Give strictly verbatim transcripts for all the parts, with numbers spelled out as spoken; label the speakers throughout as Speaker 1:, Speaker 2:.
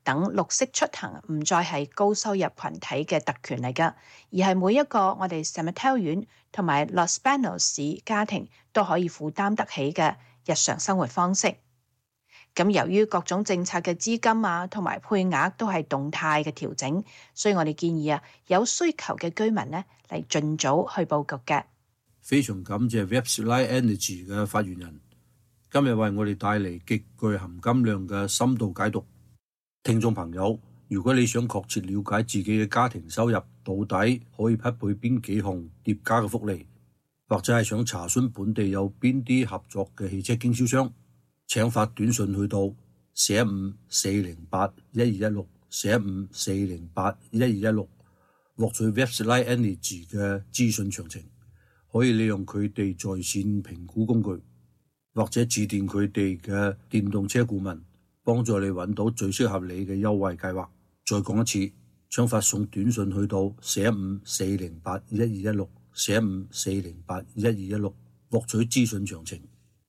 Speaker 1: 等綠色出行唔再係高收入群體嘅特權嚟㗎，而係每一個我哋 San Mateo 縣同埋 Los Banos 市家庭都可以負擔得起嘅日常生活方式。咁由於各種政策嘅資金啊同埋配額都係動態嘅調整，所以我哋建議啊有需求嘅居民呢嚟盡早去佈局嘅。
Speaker 2: 非常感謝 Website Energy 嘅發言人今日為我哋帶嚟極具含金量嘅深度解讀。聽眾朋友，如果你想確切了解自己嘅家庭收入到底可以匹配邊幾項疊加嘅福利，或者係想查詢本地有邊啲合作嘅汽車經銷商，請發短信去到四一五四零八一二一六四一五四零八一二一六獲取 Website Energy 嘅資訊詳情。可以利用佢哋在線評估工具，或者致電佢哋嘅電動車顧問，幫助你揾到最適合你嘅優惠計劃。再講一次，請發送短信去到四一五四零八一二一六四一五四零八一二一六獲取資訊詳情。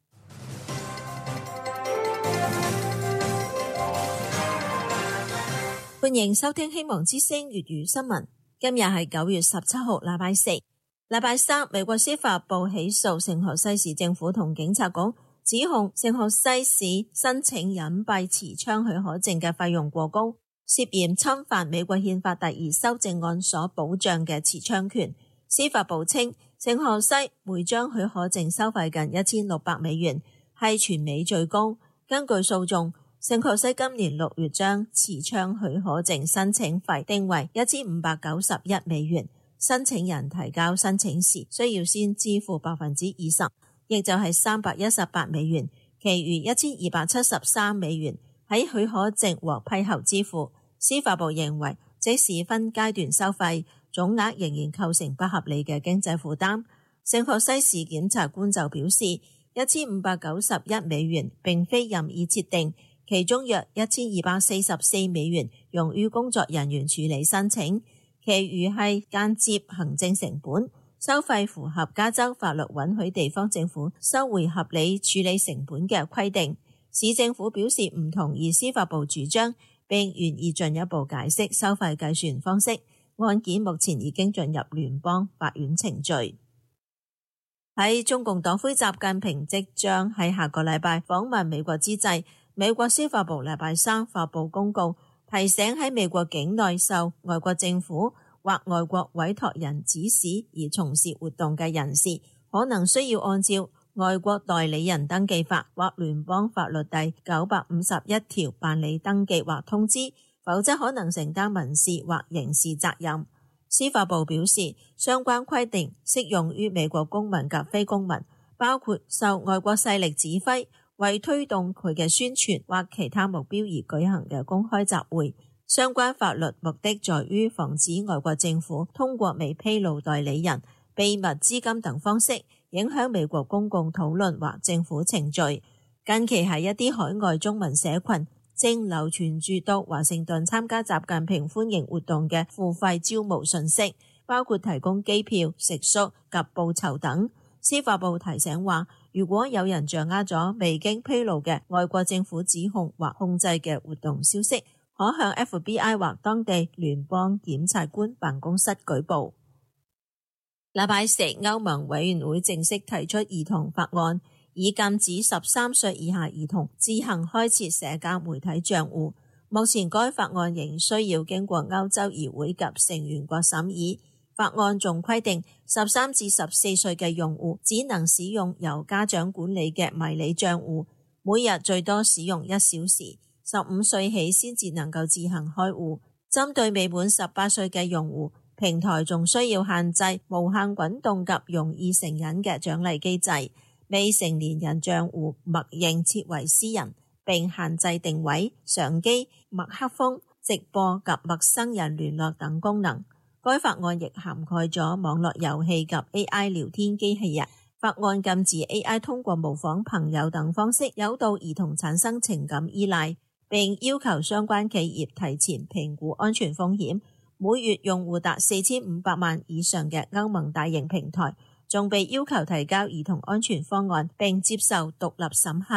Speaker 3: 歡迎收聽希望之聲粵語新聞。今日係九月十七號，禮拜四。禮拜三，美國司法部起訴聖荷西市政府同警察局，指控聖荷西市申請隱蔽持槍許可證嘅費用過高，涉嫌侵犯美國憲法第二修正案所保障嘅持槍權。司法部稱，聖荷西每張許可證收費近一千六百美元，係全美最高。根據訴訟，聖荷西今年六月將持槍許可證申請費定為一千五百九十一美元。申請人提交申請時需要先支付百分之二十，亦就係三百一十八美元，其餘一千二百七十三美元喺許可證獲批後支付。司法部認為，即使分階段收費，總額仍然構成不合理嘅經濟負擔。聖荷西市檢察官就表示，一千五百九十一美元並非任意設定，其中約一千二百四十四美元用於工作人員處理申請，其餘係間接行政成本，收費符合加州法律允許地方政府收回合理處理成本嘅規定。市政府表示唔同意司法部主張，並願意進一步解釋收費計算方式。案件目前已經進入聯邦法院程序。喺中共黨魁習近平即將喺下個禮拜訪問美國之際，美國司法部禮拜三發布公告，提醒喺美國境內受外國政府或外國委託人指使而從事活動嘅人士，可能需要按照外國代理人登記法或聯邦法律第九百五十一條辦理登記或通知，否則可能承擔民事或刑事責任。司法部表示，相關規定適用於美國公民及非公民，包括受外國勢力指揮為推動佢嘅宣傳或其他目標而舉行嘅公開集會。相關法律目的在於防止外國政府通過未披露代理人、秘密資金等方式影響美國公共討論或政府程序。近期喺一啲海外中文社群正流傳住到華盛頓參加習近平歡迎活動嘅付費招募信息，包括提供機票、食宿及報酬等。司法部提醒話，如果有人掌握咗未經披露嘅外國政府指控或控制嘅活動消息，可向 F B I 或當地聯邦檢察官辦公室舉報。禮拜四，歐盟委員會正式提出兒童法案，以禁止十三歲以下兒童自行開設社交媒體賬戶。目前該法案仍需要經過歐洲議會及成員國審議。法案仲規定，十三至十四歲嘅用戶只能使用由家長管理嘅迷你賬戶，每日最多使用一小時。十五歲起先至能夠自行開戶。針對未滿十八歲嘅用戶，平台仲需要限制無限滾動及容易成癮嘅獎勵機制。未成年人賬戶默認設為私人，並限制定位、相機、麥克風、直播及陌生人聯絡等功能。該法案亦涵蓋咗網絡遊戲及 A I 聊天機器人。法案禁止 A I 通過模仿朋友等方式誘導兒童產生情感依賴，並要求相關企業提前評估安全風險。每月用戶達四千五百萬以上嘅歐盟大型平台，仲被要求提交兒童安全方案並接受獨立審核。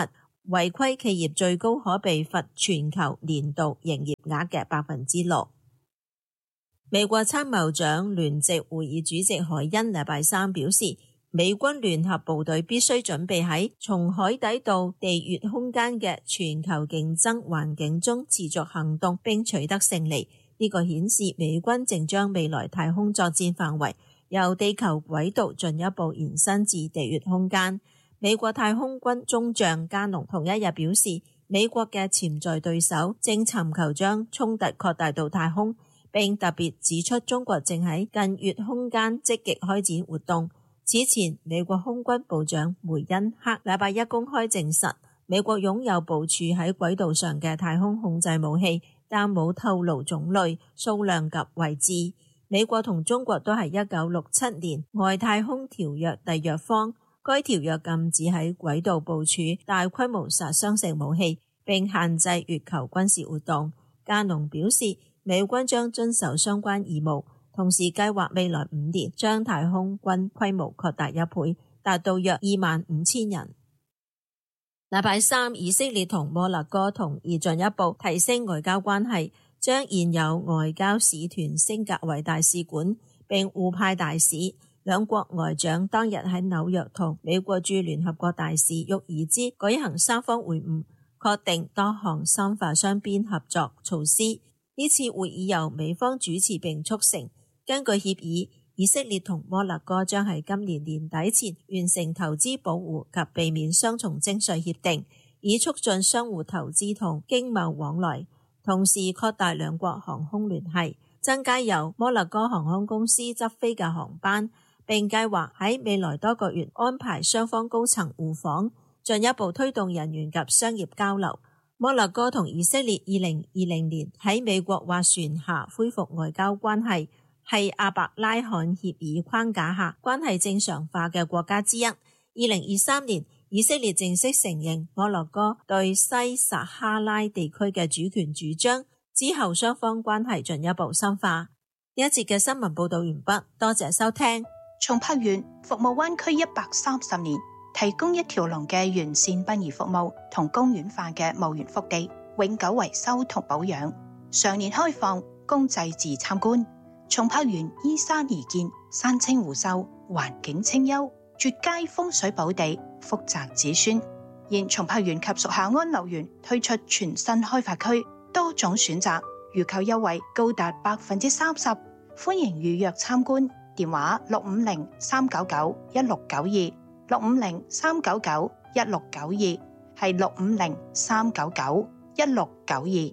Speaker 3: 違規企業最高可被罰全球年度營業額嘅百分之六。美國參謀長聯席會議主席海恩禮拜三表示，美軍聯合部隊必須準備喺從海底到地月空間嘅全球競爭環境中持續行動並取得勝利。呢個顯示美軍正將未來太空作戰範圍由地球軌道進一步延伸至地月空間。美國太空軍中將加農同一日表示，美國嘅潛在對手正尋求將衝突擴大到太空，並特別指出中國正喺近月空間積極開展活動。此前，美國空軍部長梅恩克禮拜一公開證實，美國擁有部署喺軌道上嘅太空控制武器，但冇透露種類、數量及位置。美國同中國都係一九六七年外太空條約締約方，該條約禁止喺軌道部署大規模殺傷性武器，並限制月球軍事活動。加農表示，美軍將遵守相關義務，同時計劃未來五年將太空軍規模擴大一倍，達到約二萬五千人。禮拜三，以色列同摩納哥同意進一步提升外交關係，將現有外交使團升格為大使館，並互派大使。兩國外長當日喺紐約同美國駐聯合國大使沃爾茲舉行三方會晤，確定多項深化雙邊合作措施。呢次會議由美方主持並促成。根據協議，以色列同摩納哥將喺今年年底前完成投資保護及避免雙重徵稅協定，以促進相互投資同經貿往來，同時擴大兩國航空聯繫，增加由摩納哥航空公司執飛嘅航班，並計劃喺未來多個月安排雙方高層互訪，進一步推動人員及商業交流。摩納哥同以色列二零二零年喺美國斡旋下恢復外交關係，係阿伯拉罕協議框架下關係正常化嘅國家之一。二零二三年，以色列正式承認摩納哥對西撒哈拉地區嘅主權主張，之後雙方關係進一步深化。呢一節嘅新聞報道完畢，多謝收聽。
Speaker 1: 松柏園服務灣區一百三十年，提供一條龍嘅完善殯儀服務同公園化嘅墓園福地，永久維修同保養，常年開放供祭祀參觀。松柏園依山而建，山清湖秀，環境清幽，絕佳風水寶地，福澤子孫。現松柏園及屬下安樂園推出全新開發區，多種選擇，預購優惠高達百分之三十，歡迎預約參觀。電話六五零三九九一六九二，六五零三九九一六九二，係六五零三九九一六九二。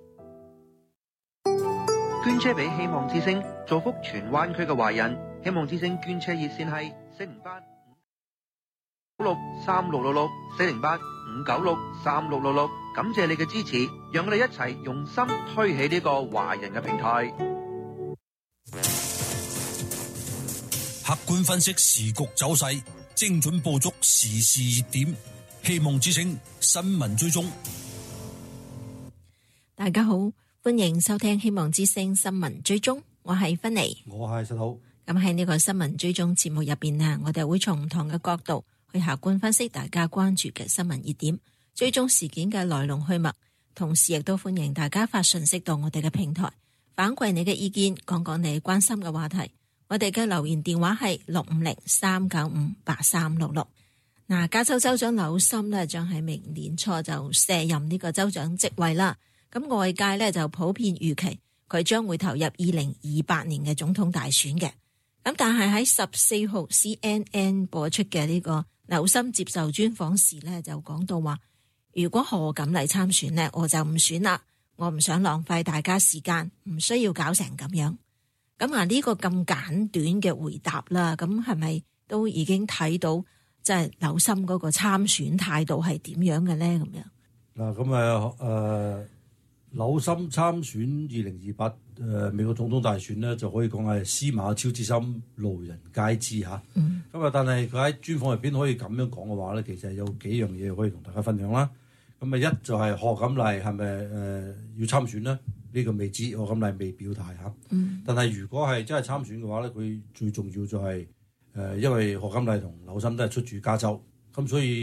Speaker 4: 捐車俾希望之星，造福全灣區嘅華人。希望之星捐車熱線係四零八五九六三六六六，四零八五九六三六六六。感謝你嘅支持，讓我哋一齊用心推起呢個華人嘅平台。
Speaker 5: 客觀分析時局走勢，精準捕捉時事熱點。希望之聲新聞追蹤。
Speaker 3: 大家好，歡迎收聽希望之聲新聞追蹤，我係芬妮，
Speaker 2: 我係石頭。
Speaker 3: 咁喺呢個新聞追蹤節目入邊啊，我哋會從唔同嘅角度去客觀分析大家關注嘅新聞熱點，追蹤事件嘅來龍去脈，同時亦都歡迎大家發信息到我哋嘅平台，反饋你嘅意見，講講你關心嘅話題。我哋嘅留言電話係六五零三九五八三六六。嗱，加州州長紐森呢將喺明年初就卸任呢個州長職位啦。咁外界呢就普遍預期佢將會投入二零二八年嘅總統大選嘅。咁但係喺十四號 C N N 播出嘅呢個紐森接受專訪時呢，就講到話，如果賀錦麗參選呢，我就唔選啦，我唔想浪費大家時間，唔需要搞成咁樣。咁啊，呢個咁簡短嘅回答啦，咁係咪都已經睇到即係紐森嗰個參選態度係點樣嘅咧？咁樣
Speaker 2: 嗱，咁啊誒，紐森參選二零二八誒美國總統大選咧，就可以講係司馬昭之心，路人皆知嚇。嗯。咁啊，但係佢喺專訪入邊可以咁樣講嘅話咧，其實有幾樣嘢可以同大家分享啦。咁啊，一就係賀錦麗係咪誒要參選咧？呢個未知，賀錦麗未表態嚇。嗯。但係如果係真係參選嘅話咧，佢最重要就係、是、誒、呃，因為賀錦麗同紐森都係出住加州，咁所以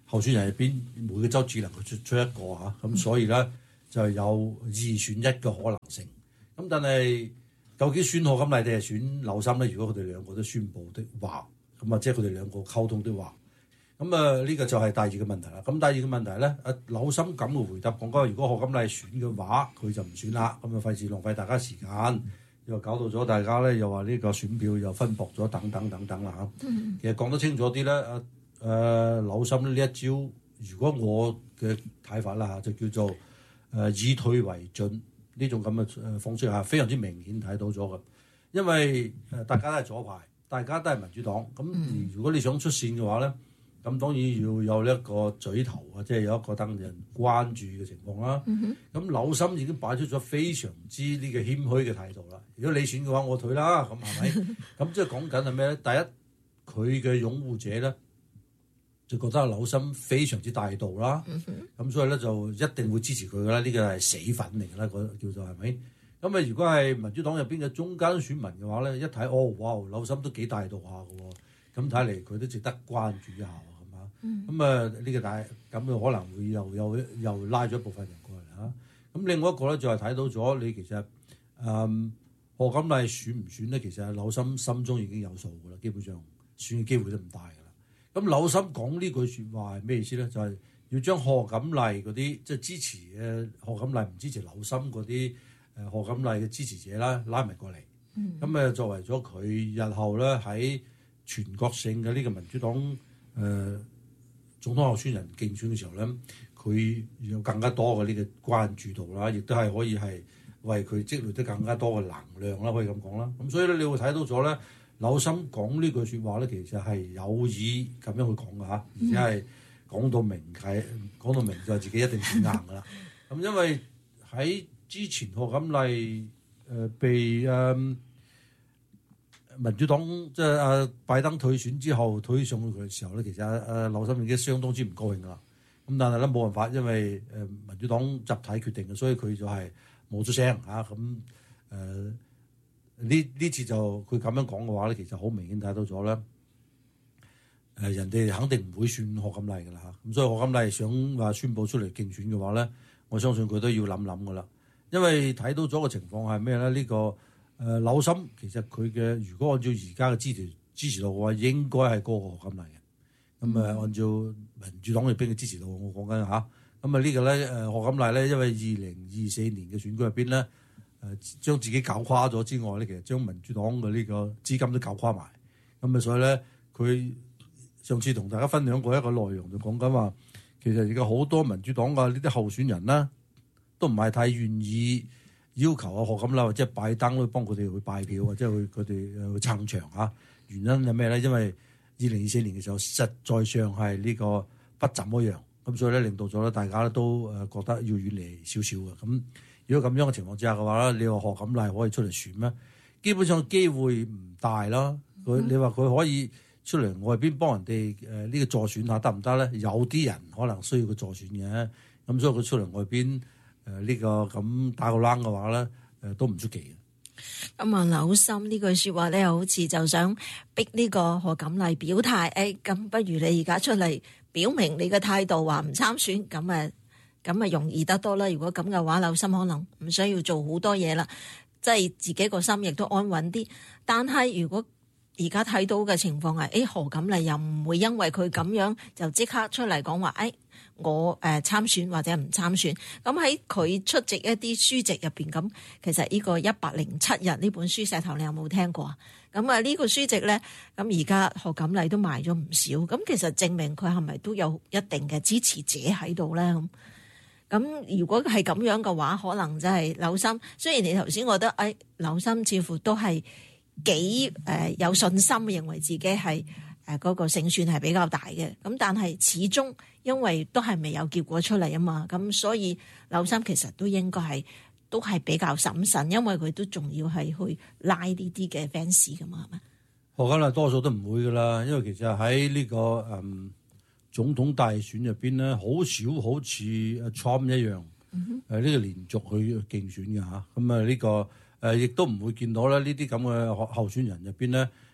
Speaker 2: 候選人入邊每個州只能夠出出一個嚇，咁、啊、所以咧就有二選一嘅可能性。咁但係究竟選賀錦麗定係選柳森咧？如果佢哋兩個都宣布的話，咁啊即係佢哋兩個溝通的話，咁啊呢個就係第二個問題啦。咁第二個問題咧，阿柳森咁嘅回答講講，如果賀錦麗選嘅話，佢就唔選啦。咁啊費事浪費大家時間，又搞到咗大家咧又話呢個選票又分薄咗等等等等啦嚇。嗯、其實講得清楚啲咧，阿誒柳森呢一招，如果我嘅睇法啦嚇，就叫做誒、呃、以退為進。呢種咁嘅誒方式係非常之明顯睇到咗嘅，因為誒大家都係左派，大家都係民主黨，咁、嗯、如果你想出線嘅話咧，咁當然要有一個嘴頭啊，即係有一個等人關注嘅情況啦。咁、嗯、哼柳森已經擺出咗非常之呢個謙虛嘅態度啦。如果你選嘅話，我退啦，咁係咪？咁即係講緊係咩咧？第一，佢嘅擁護者咧，就覺得柳森非常之大度啦，咁、嗯、哼所以咧就一定會支持佢噶啦，呢、這個係死粉嚟噶啦，個叫做係咪？咁啊，如果係民主黨入邊嘅中間選民嘅話咧，一睇哦，哇，柳森都幾大度下嘅喎，咁睇嚟佢都值得關注一下，係嘛？咁啊、嗯，呢、這個大咁啊，可能會又又又拉咗一部分人過嚟嚇。咁另外一個咧就係、是、睇到咗你其實誒賀錦麗選唔選咧，其實柳森心中已經有數嘅啦，基本上選嘅機會都唔大嘅。咁柳森講呢句説話係咩意思咧？就係、是、要將賀錦麗嗰啲即係支持嘅賀錦麗唔支持柳森嗰啲誒賀錦麗嘅支持者啦，拉埋過嚟。咁誒、嗯、作為咗佢日後咧喺全國性嘅呢個民主黨誒、呃、總統候選人競選嘅時候咧，佢有更加多嘅呢個關注度啦，亦都係可以係為佢積累得更加多嘅能量啦，可以咁講啦。咁所以咧，你會睇到咗咧。柳森講呢句説話咧，其實係有意咁樣去講嘅嚇，而且係講到明係講到明就係自己一定選硬嘅啦。咁因為喺之前賀錦麗誒被誒、呃、民主黨即係阿拜登退選之後推上去嘅時候咧，其實阿阿柳森已經相當之唔高興噶啦。咁但係咧冇辦法，因為誒民主黨集體決定嘅，所以佢就係冇出聲嚇咁誒。呃呢呢次就佢咁樣講嘅話咧，其實好明顯睇到咗咧。誒、呃，人哋肯定唔會選賀錦麗㗎啦嚇，咁所以賀錦麗想話宣佈出嚟競選嘅話咧，我相信佢都要諗諗㗎啦。因為睇到咗個情況係咩咧？呢、這個誒、呃、柳森其實佢嘅如果按照而家嘅支持支持度嘅話，應該係高過賀錦麗嘅。咁誒、嗯、按照民主黨入邊嘅支持度，我講緊嚇。咁啊呢個咧誒賀錦麗咧，因為二零二四年嘅選舉入邊咧。誒將自己搞垮咗之外咧，其實將民主黨嘅呢個資金都搞垮埋。咁啊，所以咧，佢上次同大家分享過一個內容，就講緊話，其實而家好多民主黨嘅呢啲候選人啦，都唔係太願意要求啊賀錦麗或者拜登去幫佢哋去拜票，或者去佢哋去撐場嚇。原因係咩咧？因為二零二四年嘅時候，實在上係呢個不怎麼樣。咁所以咧，令到咗咧，大家都誒覺得要遠離少少嘅咁。如果咁樣嘅情況之下嘅話咧，你話賀錦麗可以出嚟選咩？基本上機會唔大啦。佢、嗯、你話佢可以出嚟外邊幫人哋誒呢個助選下得唔得咧？有啲人可能需要個助選嘅，咁所以佢出嚟外邊誒、呃這個、呢個咁打個冷嘅話咧，誒、呃、都唔出奇嘅。
Speaker 3: 咁啊，柳森呢句説話咧，好似就想逼呢個賀錦麗表態。誒、哎，咁不如你而家出嚟表明你嘅態度，話唔參選咁誒。咁咪容易得多啦！如果咁嘅話，柳森可能唔需要做好多嘢啦，即係自己個心亦都安穩啲。但係如果而家睇到嘅情況係，誒賀錦麗又唔會因為佢咁樣就即刻出嚟講話，誒、哎、我誒參選或者唔參選。咁喺佢出席一啲書籍入邊，咁其實呢個一百零七日呢本書石頭，你有冇聽過啊？咁啊呢個書籍咧，咁而家賀錦麗都賣咗唔少。咁其實證明佢係咪都有一定嘅支持者喺度咧？咁咁如果係咁樣嘅話，可能真係柳森。雖然你頭先覺得，誒、哎、柳森似乎都係幾誒、呃、有信心，認為自己係誒嗰個勝算係比較大嘅。咁但係始終因為都係未有結果出嚟啊嘛，咁所以柳森其實都應該係都係比較審慎，因為佢都仲要係去拉呢啲嘅 fans 噶嘛，係咪？
Speaker 2: 賀錦麗多數都唔會噶啦，因為其實喺呢、這個誒。嗯總統大選入邊咧，好少好似 Trump 一樣，誒呢、mm hmm. 呃這個連續去競選嘅嚇，咁啊呢、這個誒亦、呃、都唔會見到咧呢啲咁嘅候候選人入邊咧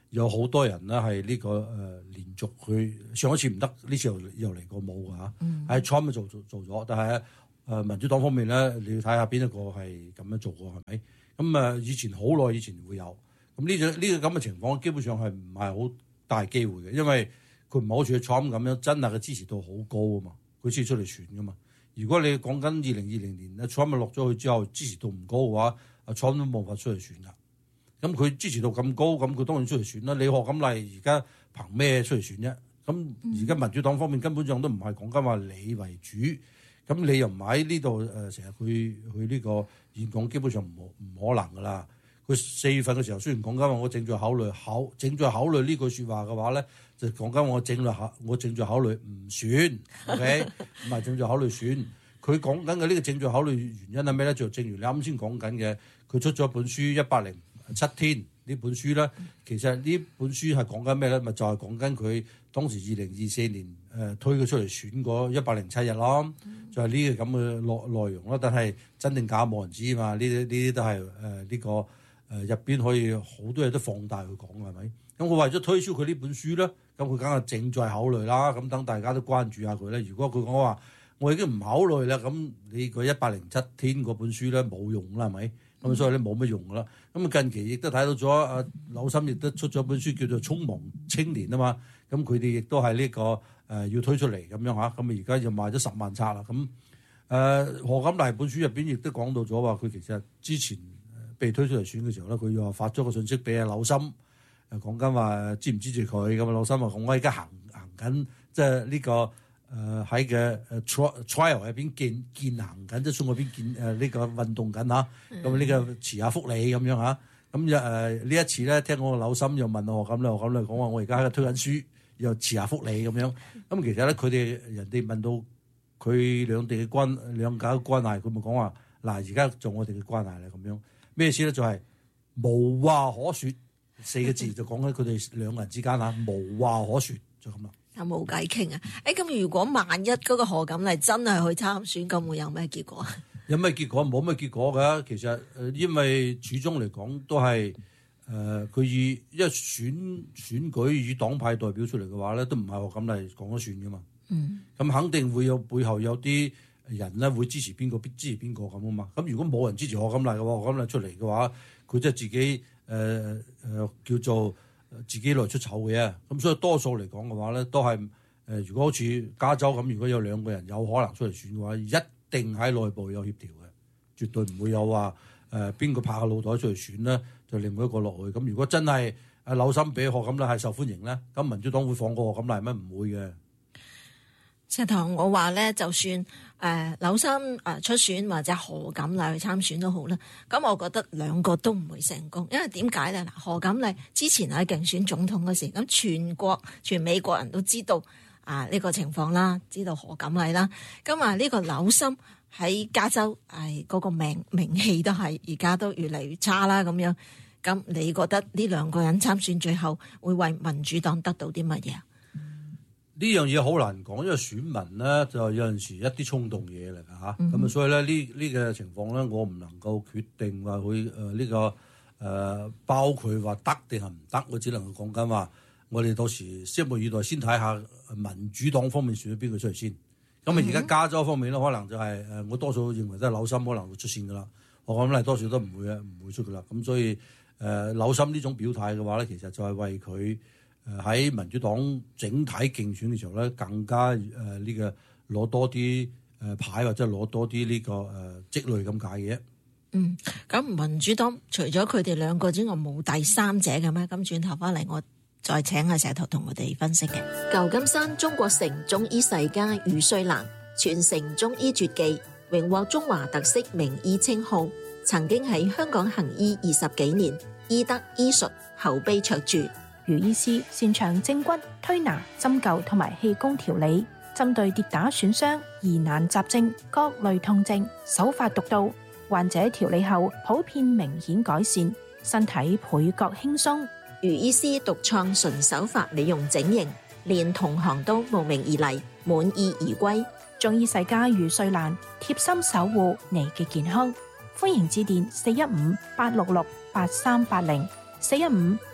Speaker 2: 有好多人咧係呢個誒、呃、連續去上一次唔得，呢次又又嚟過冇㗎嚇。喺 Trump 做做做咗，但係誒、呃、民主黨方面咧，你要睇下邊一個係咁樣做過係咪？咁誒、呃、以前好耐以前會有，咁呢種呢個咁嘅情況，基本上係唔係好大機會嘅，因為佢唔係好似 Trump 咁樣，真係嘅支持度好高啊嘛，佢先出嚟選㗎嘛。如果你講緊二零二零年咧 Trump 落咗去之後支持度唔高嘅話，阿 Trump 都冇法出嚟選㗎。咁佢支持度咁高，咁佢當然出嚟選啦。你賀錦麗而家憑咩出嚟選啫？咁而家民主黨方面根本上都唔係講緊話你為主，咁你又唔喺呢度誒成日去去呢個演講，基本上唔唔可能㗎啦。佢四月份嘅時候雖然講緊話我正在考慮考正在考慮呢句説話嘅話咧，就講緊我正在考我正在考慮唔選，OK 唔係正在考慮選。佢講緊嘅呢個正在考慮原因係咩咧？就正如你啱先講緊嘅，佢出咗本書一百零七天呢本書咧，其實呢本書係講緊咩咧？咪就係講緊佢當時二零二四年誒、呃、推佢出嚟選嗰一百零七日咯，嗯、就係呢個咁嘅內內容咯。但係真定假冇人知啊嘛，呢啲呢啲都係誒呢個誒入邊可以好多嘢都放大去講係咪？咁佢為咗推銷佢呢本書咧，咁佢梗係正在考慮啦。咁等大家都關注下佢咧。如果佢講話我已經唔考慮啦，咁你個一百零七天嗰本書咧冇用啦係咪？咁、嗯、所以咧冇乜用噶啦。咁近期亦都睇到咗阿柳森亦都出咗本書叫做《匆忙青年》啊嘛。咁佢哋亦都係呢、這個誒、呃、要推出嚟咁樣嚇。咁啊而家就賣咗十萬冊啦。咁誒賀錦麗本書入邊亦都講到咗話，佢其實之前被推出嚟選嘅時候咧，佢又話發咗個信息俾阿柳森，誒講緊話支唔支持佢。咁啊柳森話：我而家行行緊，即係呢個。誒喺嘅誒 trial 入邊健健行緊，即係送嗰邊健誒呢個運動緊嚇，咁呢個遲下福利咁樣嚇，咁誒呢一次咧，聽我柳森又問我咁咧，我咁咧講話，我而家喺度推緊書，又遲下福利咁樣，咁其實咧佢哋人哋問到佢兩地嘅關兩家嘅關係，佢咪講話嗱，而家做我哋嘅關係咧咁樣，咩意思咧？就係、是、無話可説四個字，就講緊佢哋兩個人之間嚇，無話可説就咁啦。
Speaker 3: 有冇偈傾啊？誒咁，如果萬一嗰個賀錦麗真係去參選，咁會有咩結果啊？
Speaker 2: 有咩結果？冇咩結果㗎。其實誒，因為始終嚟講都係誒，佢、呃、以因為選選舉以黨派代表出嚟嘅話咧，都唔係賀錦麗講咗算㗎嘛。嗯。咁肯定會有背後有啲人咧會支持邊個，必支持邊個咁啊嘛。咁如果冇人支持賀錦麗嘅話，賀錦麗出嚟嘅話，佢即係自己誒誒、呃呃、叫做。自己來出醜嘅啫，咁所以多數嚟講嘅話咧，都係誒、呃，如果好似加州咁，如果有兩個人有可能出嚟選嘅話，一定喺內部有協調嘅，絕對唔會有話誒邊個拍下腦袋出嚟選咧，就另外一個落去。咁如果真係阿柳森比賀錦麗係受歡迎咧，咁民主黨會放過賀錦麗咩？唔會嘅。
Speaker 3: 石堂，我話咧，就算誒柳森誒出選或者賀錦麗去參選都好啦，咁我覺得兩個都唔會成功，因為點解咧？嗱，賀錦麗之前喺競選總統嗰時，咁全國全美國人都知道啊呢個情況啦，知道賀錦麗啦，咁啊呢個柳森喺加州係嗰個名名氣都係而家都越嚟越差啦，咁樣，咁你覺得呢兩個人參選最後會為民主黨得到啲乜嘢？
Speaker 2: 呢樣嘢好難講，因為選民咧就有陣時一啲衝動嘢嚟㗎嚇，咁啊、嗯、所以咧呢呢個情況咧，我唔能夠決定話會誒呢個誒、呃、包括話得定係唔得，我只能夠講緊話，我哋到時拭目以待，先睇下民主黨方面選咗邊個出嚟先。咁啊而家加州方面咧，可能就係、是、誒我多數認為都係柳森可能會出線㗎啦，我諗嚟多數都唔會啊，唔會出㗎啦。咁所以誒、呃、柳森呢種表態嘅話咧，其實就係為佢。誒喺民主黨整體競選嘅時候咧，更加誒呢、呃這個攞多啲誒牌或者攞多啲呢、這個誒、呃、積累咁解嘅。
Speaker 3: 嗯，咁民主黨除咗佢哋兩個之外，冇第三者嘅咩？咁轉頭翻嚟，我再請阿石頭同我哋分析嘅。舊金山中國城中醫世家余瑞蘭傳承中醫絕技，榮獲中華特色名醫稱號，曾經喺香港行醫二十幾年，醫德醫術口碑卓著。
Speaker 1: 余醫師擅長正骨、推拿、針灸同埋氣功調理，針對跌打損傷、疑難雜症、各類痛症，手法獨到，患者調理後普遍明顯改善，身體倍覺輕鬆。
Speaker 3: 余醫師獨創純手法美容整形，連同行都慕名而嚟，滿意而歸。
Speaker 1: 中醫世家余瑞蘭貼心守護你嘅健康，歡迎致電四一五八六六八三八零四一五。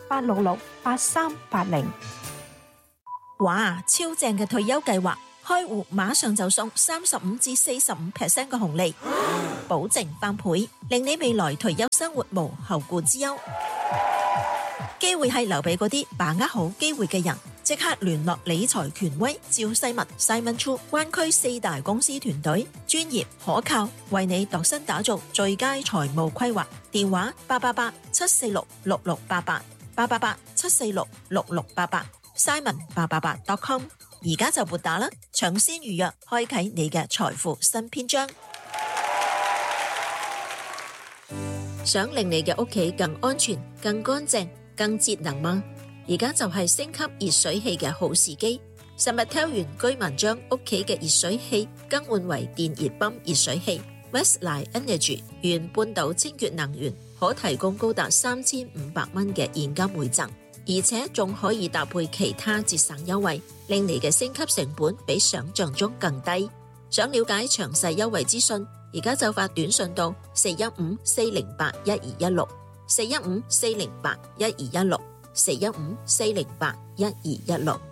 Speaker 1: 八六六八三八零。
Speaker 3: 哇，超正嘅退休計劃，開戶馬上就送三十五至四十五 percent 嘅紅利，保證翻倍，令你未來退休生活無後顧之憂。機會係留俾嗰啲把握好機會嘅人，即刻聯絡理財權威趙世文 Simon Chu 灣區四大公司團隊，專業可靠，為你度身打造最佳財務規劃。電話八八八七四六六六八八八八八七四六六六八八 Simon 八八八 dot com， 而家就撥打啦，搶先預約，開啟你嘅財富新篇章。想令你嘅屋企更安全、更乾淨、更節能嗎？而家就係升級熱水器嘅好時機。Summertel 園居民將屋企嘅熱水器更換為電熱泵熱水器 Westline Energy 原半島清潔能源，可提供高達三千五百蚊嘅現金回贈，而且仲可以搭配其他節省優惠，令你嘅升級成本比想象中更低。想了解詳細優惠資訊，而家就發短信到四一五四零八一二一六四一五四零八一二一六四一五四零八一二一六。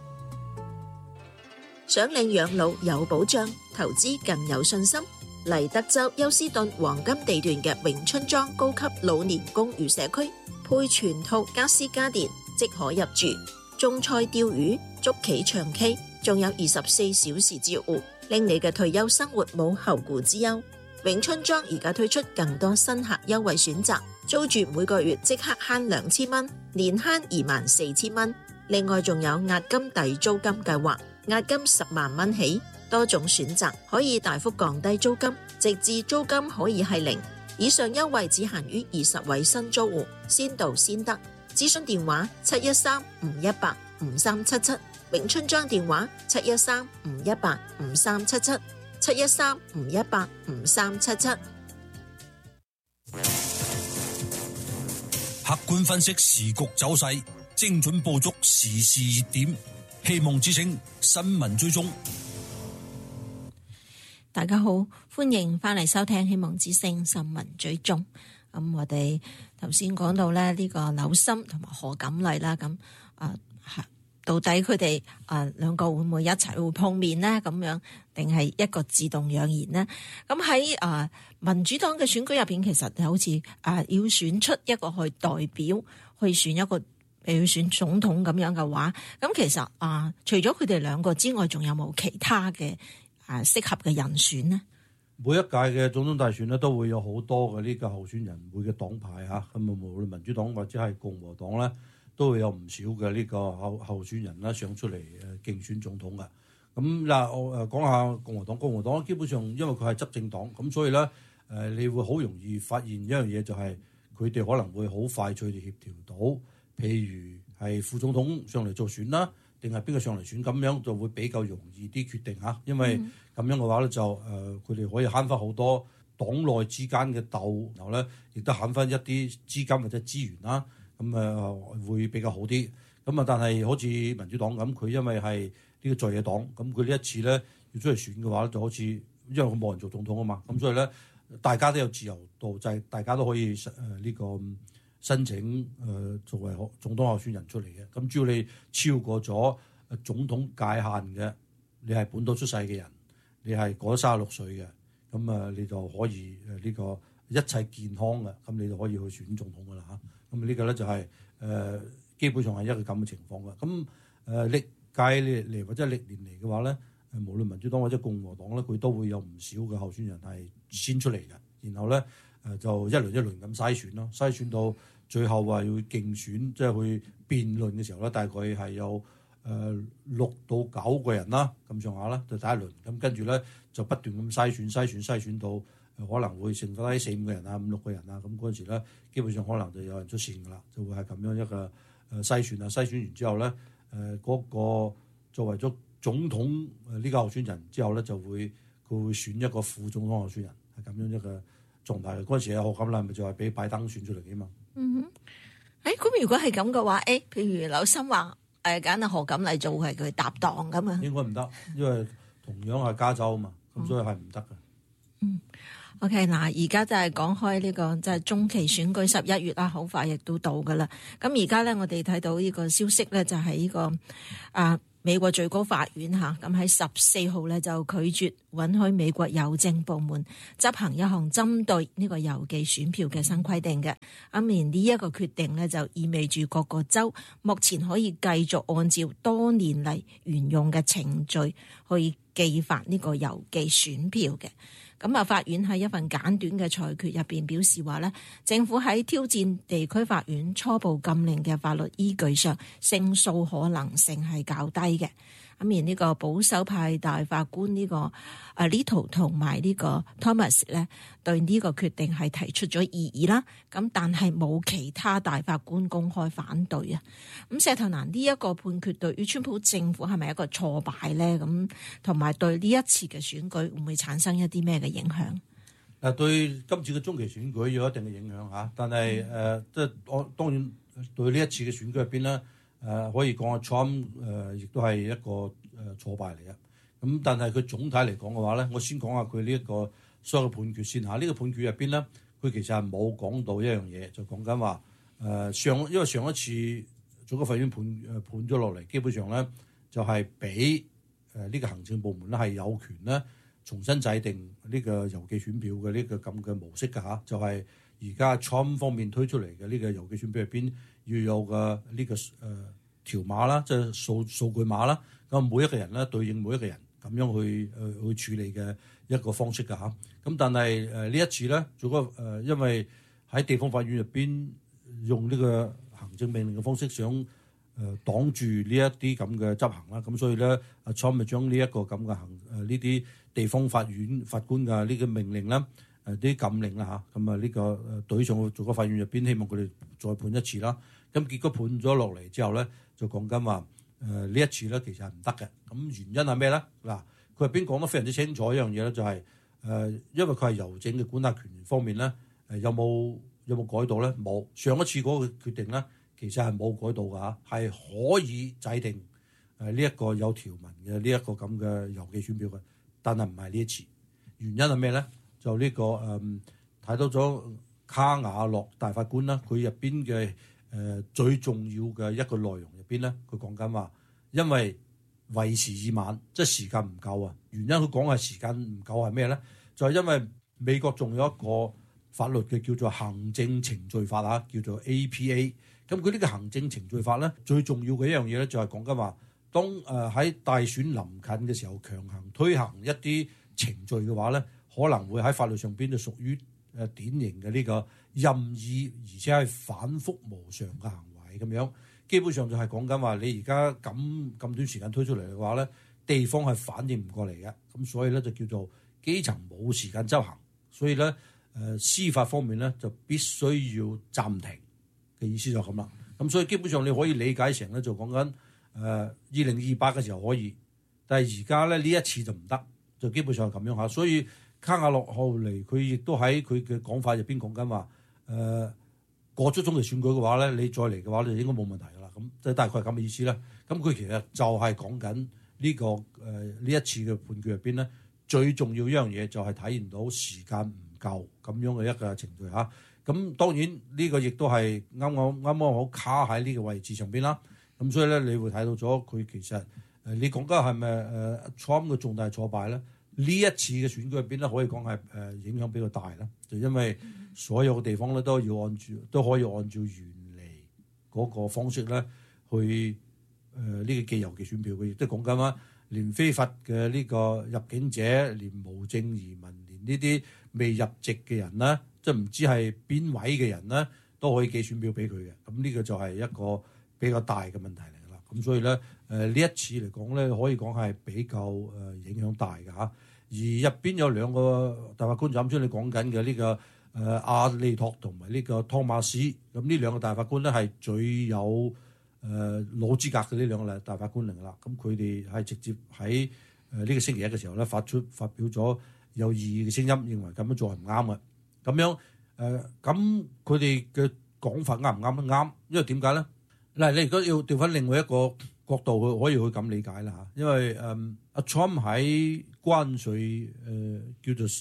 Speaker 3: 想令養老有保障，投資更有信心，嚟德州休斯頓黃金地段嘅永春莊高級老年公寓社區，配全套家私家電即可入住，種菜釣魚、捉棋唱 K， 仲有二十四小時照顧，令你嘅退休生活冇後顧之憂。永春莊而家推出更多新客優惠選擇，租住每個月即刻慳兩千蚊，年慳二萬四千蚊。另外仲有押金抵租金計劃，押金十萬蚊起，多種選擇可以大幅降低租金，直至租金可以係零。以上優惠只限於二十位新租戶，先到先得。諮詢電話七一三五一八五三七七，永春莊電話七一三五一八五三七七。七一三五一八五三七七。
Speaker 5: 客觀分析時局走勢，精準捕捉時事熱點，希望之聲新聞追蹤。
Speaker 3: 大家好，歡迎翻嚟收聽希望之聲新聞追蹤。咁我哋頭先講到咧呢個柳森同埋何錦麗啦，咁啊係。到底佢哋啊兩個會唔會一齊會碰面呢？咁樣定係一個自動揚言呢？咁喺啊民主黨嘅選舉入邊，其實好似啊要選出一個去代表去選一個，譬如選總統咁樣嘅話，咁其實啊除咗佢哋兩個之外，仲有冇其他嘅啊適合嘅人選呢？
Speaker 2: 每一屆嘅總統大選咧，都會有好多嘅呢個候選人，每個黨派嚇，咁啊無論民主黨或者係共和黨咧，都會有唔少嘅呢個候候選人啦，上出嚟誒競選總統嘅。咁嗱，我誒講下共和黨。共和黨基本上因為佢係執政黨，咁所以咧誒，你會好容易發現一樣嘢，就係佢哋可能會好快脆地協調到，譬如係副總統上嚟做選啦，定係邊個上嚟選，咁樣就會比較容易啲決定嚇。因為咁樣嘅話咧，就誒佢哋可以慳翻好多黨內之間嘅鬥，然後咧亦都慳翻一啲資金或者資源啦。咁誒會比較好啲，咁啊但係好似民主黨咁，佢因為係呢個在野黨，咁佢呢一次咧要出嚟選嘅話咧，就好似因為佢冇人做總統啊嘛，咁所以咧大家都有自由度，就係大家都可以誒呢個申請誒作為總統候選人出嚟嘅。咁只要你超過咗總統界限嘅，你係本土出世嘅人，你係過咗三十六歲嘅，咁啊你就可以誒呢個一切健康嘅，咁你就可以去選總統噶啦嚇。咁呢個咧就係、是、誒、呃、基本上係一個咁嘅情況嘅。咁誒、呃、歷屆嚟或者歷年嚟嘅話咧，誒無論民主黨或者共和黨咧，佢都會有唔少嘅候選人係先出嚟嘅。然後咧誒、呃、就一輪一輪咁篩選咯，篩選到最後話要競選，即係去辯論嘅時候咧，大概係有誒六到九個人啦，咁上下啦，就第一輪。咁跟住咧就不斷咁篩選、篩選、篩選到。可能會剩翻啲四五個人啊，五六個人啊，咁嗰陣時咧，基本上可能就有人出線㗎啦，就會係咁樣一個誒篩選啊，篩選完之後咧，誒、呃、嗰、那個作為咗總統誒呢個候選人之後咧，就會佢會選一個副總統候選人，係咁樣一個狀態。嗰陣時啊，何錦麗咪就係俾拜登選出嚟嘅嘛。嗯哼，
Speaker 3: 誒咁如果係咁嘅話，誒譬如柳森話誒揀阿何錦麗做係佢搭檔咁啊，
Speaker 2: 應該唔得，因為同樣係加州啊嘛，咁所以係唔得嘅。
Speaker 3: 嗯。 OK， 嗱，而家就係講開呢個即係中期選舉十一月啦，好快亦都到噶啦。咁而家咧，我哋睇到呢個消息咧，就係呢個啊美國最高法院嚇，咁喺十四號咧就拒絕允許美國郵政部門執行一項針對呢個郵寄選票嘅新規定嘅。咁而呢一個決定咧，就意味住各個州目前可以繼續按照多年嚟沿用嘅程序去寄發呢個郵寄選票嘅。咁啊，法院喺一份簡短嘅裁決入邊表示話咧，政府喺挑戰地區法院初步禁令嘅法律依據上，勝訴可能性係較低嘅。咁而呢個保守派大法官呢個 Alito 同埋呢個 Thomas 咧，對呢個決定係提出咗異議啦。咁但係冇其他大法官公開反對啊。咁石頭南呢一個判決對於川普政府係咪一個挫敗咧？咁同埋對呢一次嘅選舉會唔會產生一啲咩嘅影響？
Speaker 2: 誒，對今次嘅中期選舉有一定嘅影響嚇，但係誒即係我當然對呢一次嘅選舉入邊咧。誒、呃、可以講阿 Trump 誒亦都係一個誒、呃、挫敗嚟嘅，咁但係佢總體嚟講嘅話咧，我先講下佢呢一個所有嘅判決先嚇。呢、這個判決入邊咧，佢其實係冇講到一樣嘢，就講緊話誒上，因為上一次最高法院判誒判咗落嚟，基本上咧就係俾誒呢個行政部門咧係有權咧重新制定呢個郵寄選票嘅呢個咁嘅模式㗎嚇，就係而家 Trump 方面推出嚟嘅呢個郵寄選票入邊。要有嘅呢個誒條碼啦，即係數數據碼啦。咁每一個人咧對應每一個人咁樣去誒去處理嘅一個方式㗎嚇。咁但係誒呢一次咧，做個誒因為喺地方法院入邊用呢個行政命令嘅方式想誒擋住呢一啲咁嘅執行啦。咁所以咧，阿 Trump 咪將呢一個咁嘅行誒呢啲地方法院法官嘅呢個命令啦。誒啲禁令啦嚇，咁啊呢個誒對上做個法院入邊，希望佢哋再判一次啦。咁結果判咗落嚟之後咧，就講緊話誒呢一次咧其實係唔得嘅。咁原因係咩咧？嗱，佢入邊講得非常之清楚一樣嘢咧，就係誒因為佢係郵政嘅管轄權方面咧，誒有冇有冇改到咧？冇。上一次嗰個決定咧，其實係冇改到㗎嚇，係可以制定誒呢一個有條文嘅呢一個咁嘅郵寄選票嘅，但係唔係呢一次。原因係咩咧？就呢、這個誒睇、嗯、到咗卡瓦諾大法官啦，佢入邊嘅誒最重要嘅一個內容入邊咧，佢講緊話，因為為時已晚，即係時間唔夠啊。原因佢講係時間唔夠係咩咧？就係、是、因為美國仲有一個法律嘅叫做行政程序法啊，叫做 A P A。咁佢呢個行政程序法咧，最重要嘅一樣嘢咧，就係講緊話，當誒喺大選臨近嘅時候，強行推行一啲程序嘅話咧。可能會喺法律上邊就屬於誒典型嘅呢個任意而且係反覆無常嘅行為咁樣，基本上就係講緊話你而家咁咁短時間推出嚟嘅話咧，地方係反應唔過嚟嘅，咁所以咧就叫做基層冇時間執行，所以咧誒、呃、司法方面咧就必須要暫停嘅意思就咁啦。咁所以基本上你可以理解成咧就講緊誒二零二八嘅時候可以，但係而家咧呢一次就唔得，就基本上係咁樣嚇，所以。卡瓦諾後嚟，佢亦都喺佢嘅講法入邊講緊話，誒、呃、過咗中期選舉嘅話咧，你再嚟嘅話，你應該冇問題噶啦。咁即係大概係咁嘅意思啦。咁佢其實就係講緊呢個誒呢、呃、一次嘅判決入邊咧，最重要一樣嘢就係體現到時間唔夠咁樣嘅一個程序嚇。咁、啊、當然呢個亦都係啱啱啱啱好卡喺呢個位置上邊啦。咁所以咧，你會睇到咗佢其實誒、呃、你講緊係咪誒 Trump 嘅重大挫敗咧？呢一次嘅選舉入邊咧，可以講係誒影響比較大啦，就因為所有嘅地方咧都要按住都可以按照原嚟嗰個方式咧去誒呢、呃這個寄郵寄選票嘅，亦都講緊啦，連非法嘅呢個入境者，連無證移民，連呢啲未入籍嘅人咧，即係唔知係邊位嘅人咧，都可以寄選票俾佢嘅。咁呢個就係一個比較大嘅問題嚟㗎啦。咁所以咧誒呢一次嚟講咧，可以講係比較誒、呃、影響大嘅嚇。而入邊有兩個大法官，就啱先你講緊嘅呢個誒、呃、阿利托同埋呢個湯馬斯，咁呢兩個大法官咧係最有誒、呃、老資格嘅呢兩個大法官嚟㗎啦。咁佢哋係直接喺誒呢個星期一嘅時候咧發出發表咗有異議嘅聲音，認為咁樣做係唔啱嘅。咁樣誒咁佢哋嘅講法啱唔啱？啱，因為點解咧？嗱，你如果要調翻另外一個角度去可以去咁理解啦嚇，因為誒阿 Trump 喺關稅誒、呃、叫做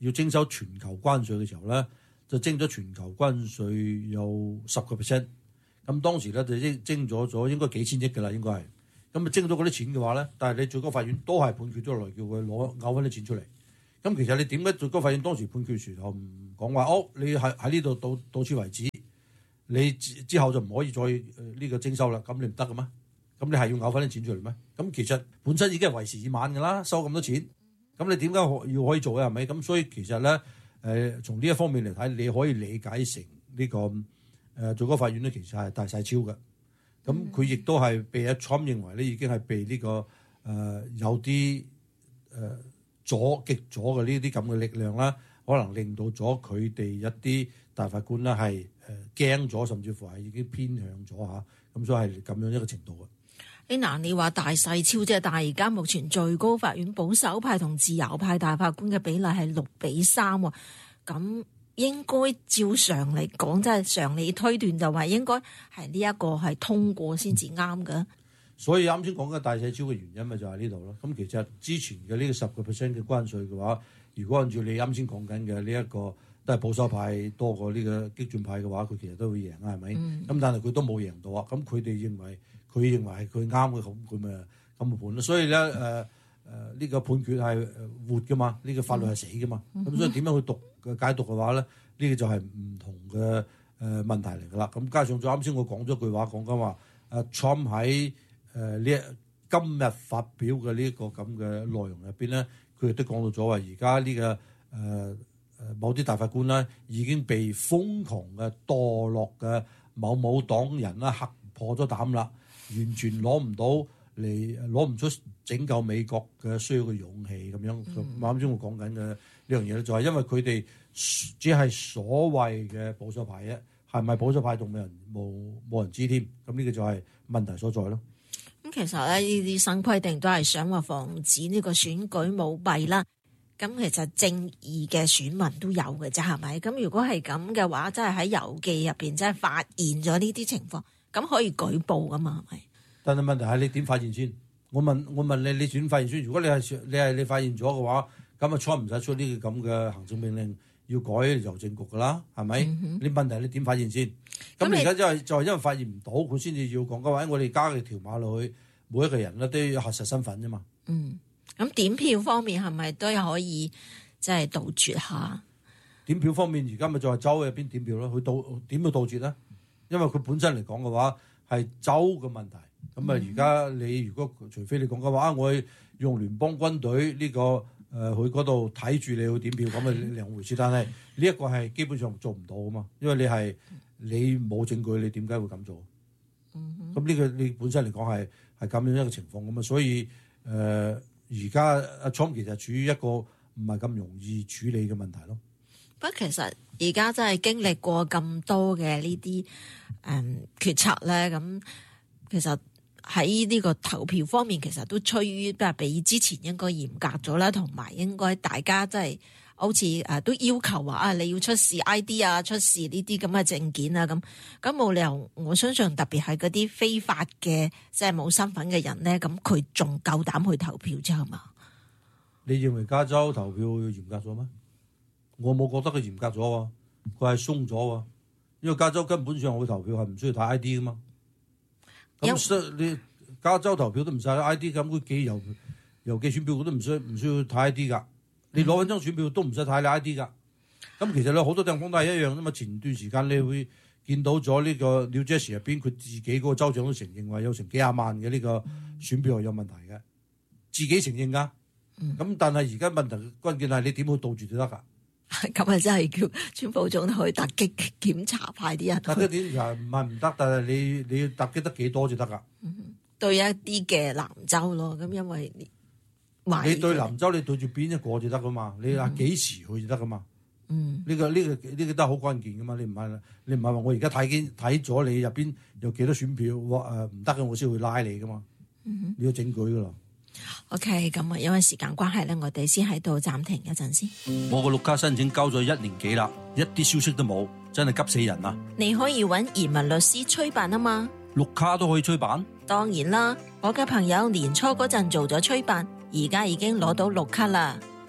Speaker 2: 要徵收全球關稅嘅時候咧，就徵咗全球關稅有十個 percent。咁當時咧就徵徵咗咗應該幾千億㗎啦，應該係。咁啊徵咗嗰啲錢嘅話咧，但係你最高法院都係判決咗落嚟，叫佢攞嘔翻啲錢出嚟。咁其實你點解最高法院當時判決時候唔講話，哦，你喺喺呢度到到此為止，你之後就唔可以再呢、呃呢個徵收啦？咁你唔得嘅咩？咁你係要嘔翻啲錢出嚟咩？咁其實本身已經係為時已晚㗎啦，收咁多錢，咁你點解要可以做嘅係咪？咁所以其實咧，誒、呃、從呢一方面嚟睇，你可以理解成呢、呢個誒、呃、最高法院咧，其實係大細超嘅。咁佢亦都係被阿 Trump 認為咧，已經係被呢、呢個誒、呃、有啲誒、呃、左極左嘅呢啲咁嘅力量啦，可能令到咗佢哋一啲大法官咧係誒驚咗，甚至乎係已經偏向咗嚇。咁所以係咁樣一個程度嘅。
Speaker 3: 嗱，你話大細超啫，但係而家目前最高法院保守派同自由派大法官嘅比例係六比三喎，咁應該照常嚟講，即係常理推斷就話應該係呢一個係通過先至啱嘅。
Speaker 2: 所以啱先講嘅大細超嘅原因咪就係呢度咯。咁其實之前嘅呢個十個 percent 嘅關稅嘅話，如果按照你啱先講緊嘅呢一個都係保守派多過呢個激進派嘅話，佢其實都會贏啊，係咪？咁、嗯、但係佢都冇贏到啊。咁佢哋認為佢認為係佢啱嘅，咁佢咪咁嘅判咯。所以咧誒誒呢個判決係活㗎嘛，呢、呢個法律係死㗎嘛。咁、嗯、所以點樣去讀嘅解讀嘅話咧，呢、呢個就係唔同嘅誒問題嚟㗎啦。咁加上咗啱先我講咗句話，講緊話誒 Trump 喺誒呢今日發表嘅呢個咁嘅內容入邊咧，佢亦都講到咗話，而家呢個誒。呃誒某啲大法官咧已經被瘋狂嘅墮落嘅某某黨人啦嚇破咗膽啦，完全攞唔到嚟攞唔出拯救美國嘅需要嘅勇氣咁樣。啱先、嗯、我講緊嘅呢樣嘢咧，就係因為佢哋只係所謂嘅保守派啫，係咪保守派仲冇人冇冇人知添？咁呢個就係問題所在咯。
Speaker 3: 咁其實咧呢啲新規定都係想話防止呢個選舉舞弊啦。咁其實正義嘅選民都有嘅啫，係咪？咁如果係咁嘅話，真係喺郵寄入邊真係發現咗呢啲情況，咁可以舉報噶嘛？係咪？但係問題係你點發現先？我問我問你，你點發現先？如果你係你係你發現咗嘅話，咁啊初唔使出呢個咁嘅行政命令，要改郵政局噶啦，係咪？嗯、哼你問題係你點發現先？咁而家就係就係因為發現唔到，佢先至要講嘅話，我哋加嘅條碼落去，每一個人咧都要核實身份啫嘛。嗯。咁點票方面係咪都可以即係杜絕下？點票方面而家咪就係州入邊點票咯，佢杜點去杜絕咧？因為佢本身嚟講嘅話係州嘅問題。咁啊而家你如果除非你講嘅話，我用聯邦軍隊呢、這個誒去嗰度睇住你去點票，咁啊兩回事。但係呢一個係基本上做唔到啊嘛，因為你係你冇證據，你點解會咁做？咁呢、嗯哼、個你本身嚟講係係咁樣一個情況咁啊，所以誒。呃而家阿 Trump 其實處於一個唔係咁容易處理嘅問題咯。不過其實而家真係經歷過咁多嘅呢啲誒決策咧，咁其實喺呢個投票方面，其實都趨於比之前應該嚴格咗啦，同埋應該大家真係好似誒都要求話啊，你要出示 I D 啊，出示呢啲咁嘅證件啊，咁咁冇理由。我相信特別係嗰啲非法嘅即係冇身份嘅人咧，咁佢仲夠膽去投票啫，係嘛？你認為加州投票嚴格咗咩？我冇覺得佢嚴格咗喎，佢係鬆咗喎。因為加州根本上去投票係唔需要睇 I D 噶嘛。咁你加州投票都唔使 I D， 咁佢寄郵郵寄選票都唔需唔需要睇 I D 噶。你攞緊張選票都唔使睇你 I D 㗎，咁其實咧好多地方都係一樣啫嘛。前段時間你會見到咗呢個 New Jersey 入邊，佢自己嗰個州長都承認話有成幾廿萬嘅呢個選票係有問題嘅，自己承認㗎。咁、嗯、但係而家問題關鍵係你點去杜絕就得㗎？咁啊真係叫川普總統去突擊檢查派啲人。突擊檢查唔係唔得，但係你你要突擊得幾多就得㗎？嗯、對一啲嘅南州咯，咁因為。你對南州，你對住邊一個就得噶嘛？你話幾時去就得噶嘛？嗯，呢個呢個呢個都係好關鍵噶嘛？你唔係你唔係話我而家睇見睇咗你入邊有幾多選票，誒唔得嘅我先會拉你噶嘛？嗯，你要證據噶啦。OK，咁啊，因為時間關係咧，我哋先喺度暫停一陣先。
Speaker 5: 我個綠卡申請交咗一年幾啦，一啲消息都冇，真係急死人啊！
Speaker 3: 你可以揾移民律師催辦啊嘛。
Speaker 5: 綠卡都可以催辦？
Speaker 3: 當然啦，我嘅朋友年初嗰陣做咗催辦。而家已經攞到綠卡啦！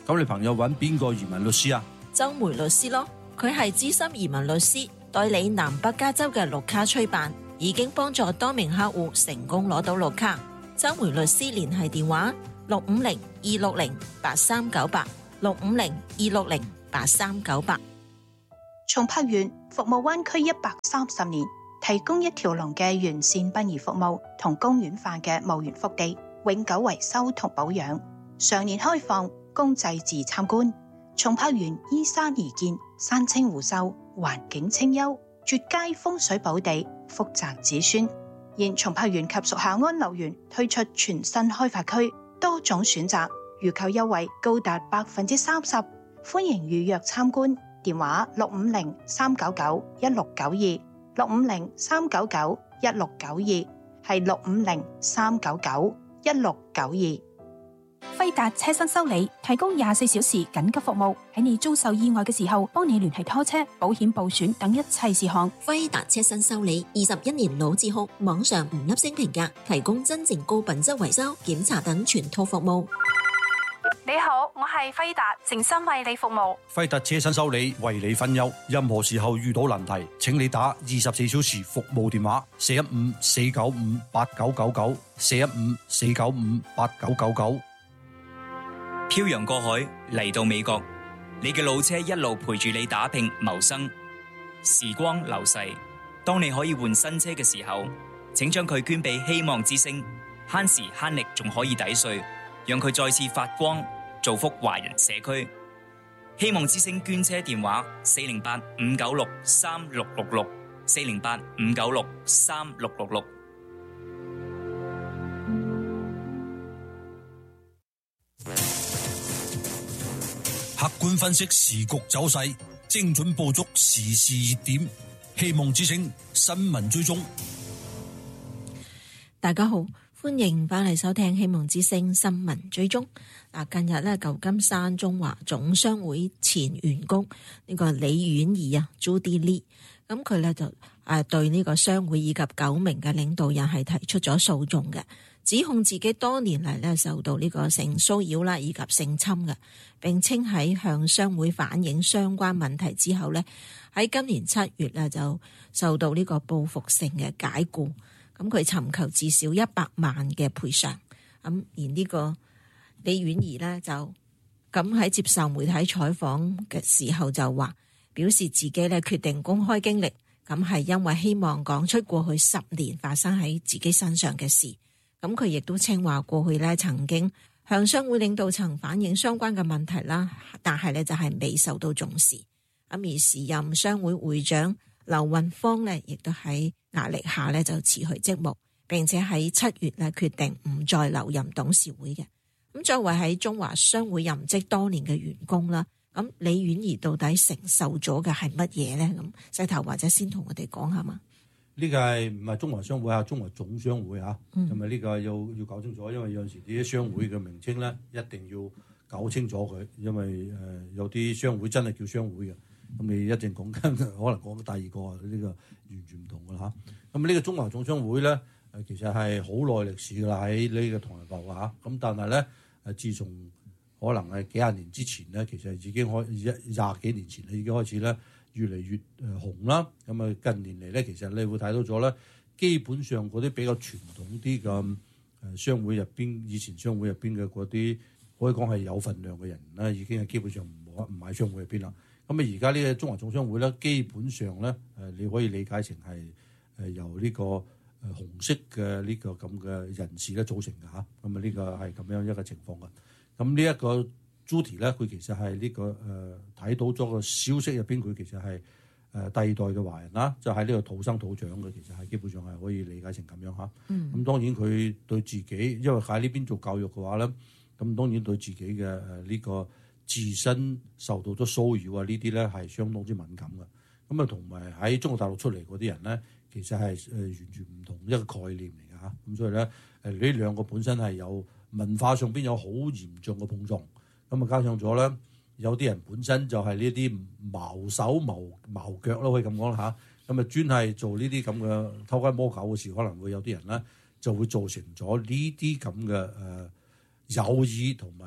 Speaker 2: 咁你朋友揾邊個移民律師啊？
Speaker 3: 周梅律師咯，佢係資深移民律師，代理南北加州嘅綠卡催辦，已經幫助多名客戶成功攞到綠卡。周梅律師聯繫電話六五零二六零八三九八，六五零二六零八三九八。
Speaker 1: 松柏園服務灣區一百三十年，提供一條龍嘅完善殯儀服務同公園化嘅墓園福地，永久維修同保養，常年開放供祭祀參觀。松柏園依山而建，山清湖秀，環境清幽，絕佳風水寶地，福澤子孫。現松柏園及屬下安樂園推出全新開發區，多種選擇，預購優惠高達百分之三十，歡迎預約參觀。電話六五零三九九一六九二，六五零三九九一六九二，係六五零三九九一六九二。
Speaker 6: 輝達車身修理提供廿四小時緊急服務，喺你遭受意外嘅時候，幫你聯繫拖車、保險報損等一切事項。
Speaker 3: 輝達車身修理二十一年老字號，網上五粒星評價，提供真正高品質維修、檢查等全套服務。
Speaker 6: 你好，我係輝達，誠心為你服務。
Speaker 5: 輝達車身修理為你分憂，任何時候遇到難題，請你打二十四小時服務電話四一五四九五八九九九，四一五四九五八九九九。
Speaker 7: 漂洋過海嚟到美國，你嘅老車一路陪住你打拼謀生。時光流逝，當你可以換新車嘅時候，請將佢捐俾希望之星，慳時慳力仲可以抵稅，讓佢再次發光，造福華人社區。希望之星捐車電話四零八五九六三六六六，四零八五九六三六六六。
Speaker 5: 客觀分析時局走勢，精準捕捉時事熱點。希望之聲新聞追蹤。
Speaker 3: 大家好，歡迎翻嚟收聽希望之聲新聞追蹤。嗱，近日咧，舊金山中華總商會前員工呢個李婉儀啊 ，Judy Lee， 咁佢咧就誒對呢個商會以及九名嘅領導人係提出咗訴訟嘅，指控自己多年嚟咧受到呢個性騷擾啦，以及性侵嘅，並稱喺向商會反映相關問題之後咧，喺今年七月咧就受到呢個報復性嘅解僱。咁佢尋求至少一百萬嘅賠償。咁而呢個李婉儀咧就咁喺接受媒體採訪嘅時候就話，表示自己咧決定公開經歷，咁係因為希望講出過去十年發生喺自己身上嘅事。咁佢亦都稱話過去咧曾經向商會領導層反映相關嘅問題啦，但係咧就係未受到重視。咁而時任商會會長劉運芳咧，亦都喺壓力下咧就辭去職務，並且喺七月咧決定唔再留任董事會嘅。咁作為喺中華商會任職多年嘅員工啦，咁李婉儀到底承受咗嘅係乜嘢咧？咁細頭或者先同我哋講下嘛。
Speaker 2: 呢個係唔係中華商會啊？中華總商會啊，咁咪呢個要要搞清楚，因為有陣時啲商會嘅名稱咧一定要搞清楚佢，因為誒、呃、有啲商會真係叫商會嘅。咁你一陣講緊，可能講第二個啊，呢、這個完全唔同噶啦嚇。咁呢個中華總商會咧，誒其實係好耐歷史噶啦，喺呢個同仁埠嚇。咁但係咧，誒自從可能係幾廿年之前咧，其實已經開一廿幾年前咧已經開始咧，越嚟越誒紅啦。咁啊近年嚟咧，其實你會睇到咗咧，基本上嗰啲比較傳統啲嘅誒商會入邊，以前商會入邊嘅嗰啲可以講係有份量嘅人咧，已經係基本上唔唔喺商會入邊啦。咁啊，而家呢個中華總商會咧，基本上咧，誒你可以理解成係誒由呢個誒紅色嘅呢個咁嘅人士咧組成嘅嚇。咁啊，呢個係咁樣一個情況嘅。咁呢一個 Judy 咧，佢其實係呢、這個誒睇、呃、到咗個消息入邊，佢其實係誒、呃、第二代嘅華人啦，就喺、是、呢個土生土長嘅，其實係基本上係可以理解成咁樣嚇。咁、嗯、當然佢對自己，因為喺呢邊做教育嘅話咧，咁當然對自己嘅誒呢個自身受到咗騷擾啊，呢啲咧係相當之敏感嘅。咁啊，同埋喺中國大陸出嚟嗰啲人咧，其實係誒完全唔同一個概念嚟嘅嚇。咁所以咧，誒呢兩個本身係有文化上邊有好嚴重嘅碰撞。咁啊，加上咗咧，有啲人本身就係呢啲毛手毛毛腳咯，可以咁講啦嚇。咁啊，專係做呢啲咁嘅偷雞摸狗嘅事，可能會有啲人咧就會造成咗呢啲咁嘅誒有意同埋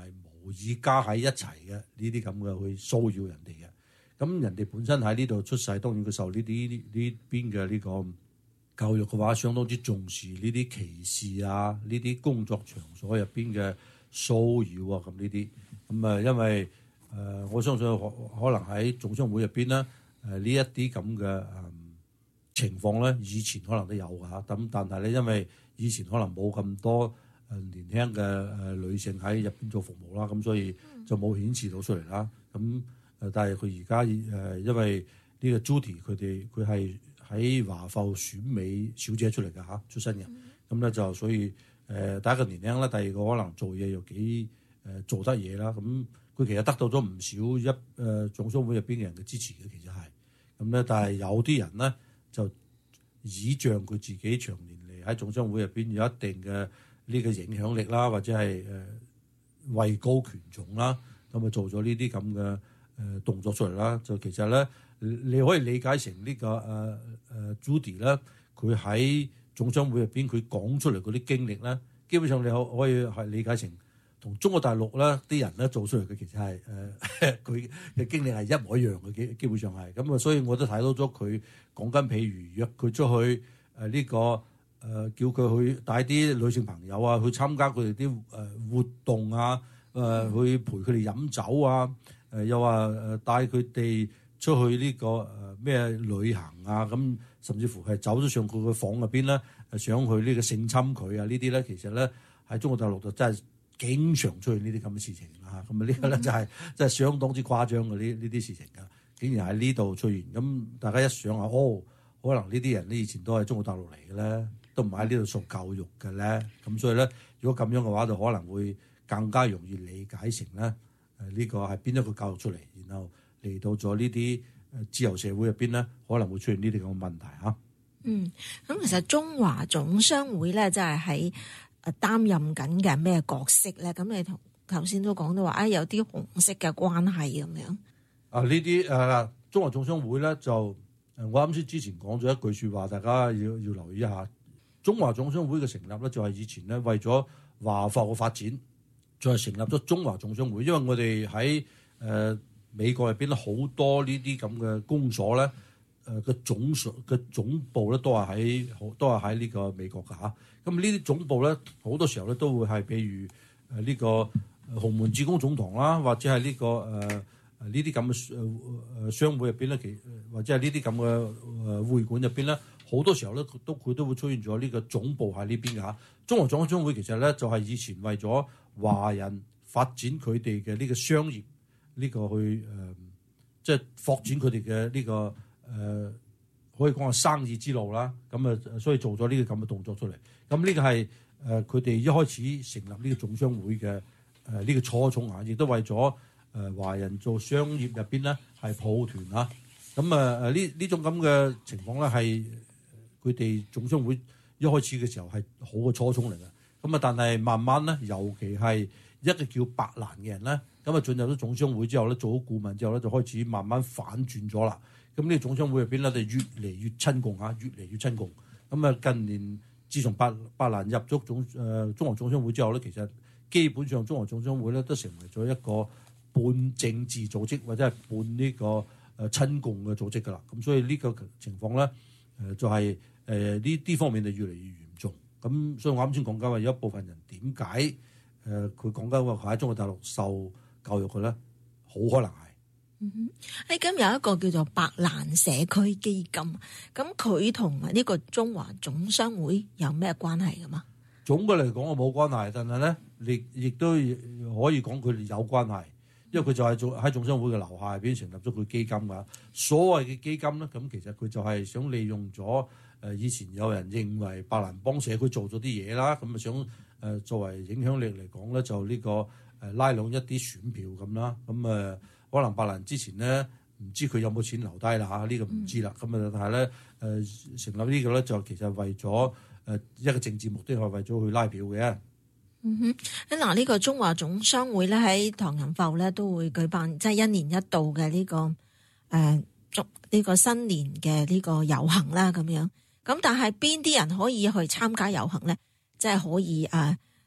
Speaker 2: 意加喺一齊嘅呢啲咁嘅去騷擾人哋嘅。咁人哋本身喺呢度出世，當然佢受呢啲呢邊嘅呢個教育嘅話，相當之重視呢啲歧視啊，呢啲工作場所入邊嘅騷擾啊，咁呢啲咁啊，因為誒、呃、我相信可可能喺總商會入邊咧，誒、呃、呢一啲咁嘅誒情況咧，以前可能都有㗎嚇。咁但係咧，因為以前可能冇咁多誒年輕嘅誒女性喺入邊做服務啦，咁所以就冇顯示到出嚟啦。咁誒，但係佢而家誒，因為呢個 Judy 佢哋佢係喺華埠選美小姐出嚟嘅嚇出身嘅，咁咧就所以誒、呃、第一個年輕啦，第二個可能做嘢又幾誒、呃、做得嘢啦。咁佢其實得到咗唔少一誒、呃、總商會入邊嘅人嘅支持嘅，其實係咁咧。但係有啲人咧就倚仗佢自己長年嚟喺總商會入邊有一定嘅呢個影響力啦，或者係誒、呃、位高權重啦，咁啊做咗呢啲咁嘅誒動作出嚟啦。就其實咧，你可以理解成呢、這個誒誒、呃呃、Judy 咧，佢喺總商會入邊佢講出嚟嗰啲經歷咧，基本上你可可以係理解成同中國大陸咧啲人咧做出嚟嘅，其實係誒佢嘅經歷係一模一樣嘅，基基本上係咁啊。所以我都睇到咗佢講緊，譬如約佢出去誒呢、呃這個誒、呃、叫佢去帶啲女性朋友啊去參加佢哋啲誒活動啊，誒、呃、去陪佢哋飲酒啊，誒、呃、又話誒帶佢哋出去呢、這個誒咩、呃、旅行啊，咁甚至乎係走咗上佢嘅房入邊咧，想去呢個性侵佢啊呢啲咧，其實咧喺中國大陸就真係經常出現呢啲咁嘅事情啦，咁啊呢個咧就係真係相當之誇張嘅呢呢啲事情㗎，竟然喺呢度出現，咁大家一想下，哦，可能呢啲人咧以前都係中國大陸嚟嘅咧，都唔係喺呢度受教育嘅咧，咁所以咧，如果咁樣嘅話，就可能會更加容易理解成咧誒呢個係邊一個教育出嚟，然後嚟到咗呢啲誒自由社會入邊咧，可能會出現呢啲咁嘅問題嚇。
Speaker 3: 嗯，咁其實中華總商會咧，就係喺誒擔任緊嘅咩角色咧？咁你同頭先都講到話，啊有啲紅色嘅關係咁樣。
Speaker 2: 啊呢啲誒中華總商會咧就誒我啱先之前講咗一句説話，大家要要留意一下。中華總商會嘅成立咧，就係以前咧為咗華埠嘅發展，就係成立咗中華總商會。因為我哋喺誒美國入邊咧好多呢啲咁嘅公所咧。誒嘅總數嘅總部咧都係喺好都係喺呢個美國㗎嚇，咁呢啲總部咧好多時候咧都會係譬如誒呢個洪門志工總堂啦，或者係呢、這個誒誒呢啲咁嘅誒誒商會入邊咧，其或者係呢啲咁嘅誒會館入邊咧，好多時候咧都佢都會出現咗呢個總部喺呢邊㗎嚇。中華總商會其實咧就係以前為咗華人發展佢哋嘅呢個商業呢、這個去誒，即、呃、係、就是、發展佢哋嘅呢個。誒、呃、可以講係生意之路啦，咁啊，所以做咗呢個咁嘅動作出嚟。咁呢個係誒佢哋一開始成立呢個總商會嘅誒呢個初衷啊，亦都為咗誒、呃、華人做商業入邊咧係抱團啊。咁啊誒呢呢種咁嘅情況咧係佢哋總商會一開始嘅時候係好嘅初衷嚟嘅。咁啊，但係慢慢咧，尤其係一個叫白蘭嘅人咧，咁啊進入咗總商會之後咧，做好顧問之後咧，就開始慢慢反轉咗啦。咁呢個總商會入邊咧，就越嚟越親共嚇，越嚟越親共。咁啊，近年自從白白蘭入咗總誒、呃、中華總商會之後咧，其實基本上中華總商會咧都成為咗一個半政治組織或者係半呢個誒親共嘅組織㗎啦。咁所以呢個情況咧，誒、呃、就係誒呢啲方面就越嚟越嚴重。咁所以我啱先講緊話有一部分人點解誒佢講緊話喺中國大陸受教育嘅咧，好可能係。
Speaker 3: 嗯，喺今有一個叫做白蘭社區基金，咁佢同埋呢個中華總商會有咩關係噶嘛？
Speaker 2: 總嘅嚟講我冇關係，但係咧，亦亦都可以講佢哋有關係，因為佢就係做喺總商會嘅樓下邊成立咗佢基金噶。所謂嘅基金咧，咁其實佢就係想利用咗誒以前有人認為白蘭幫社區做咗啲嘢啦，咁啊想誒作為影響力嚟講咧，就呢個誒拉攏一啲選票咁啦，咁誒。可能白蘭之前咧唔知佢有冇錢留低啦嚇，呢、這個唔知啦。咁啊、嗯，但係咧誒成立個呢個咧就其實為咗誒一個政治目的係為咗去拉票嘅。
Speaker 3: 嗯哼，嗱呢個中華總商會咧喺唐人埠咧都會舉辦即係、就是、一年一度嘅呢、這個誒呢、呃這個新年嘅呢個遊行啦咁樣。咁但係邊啲人可以去參加遊行咧？即、就、係、是、可以誒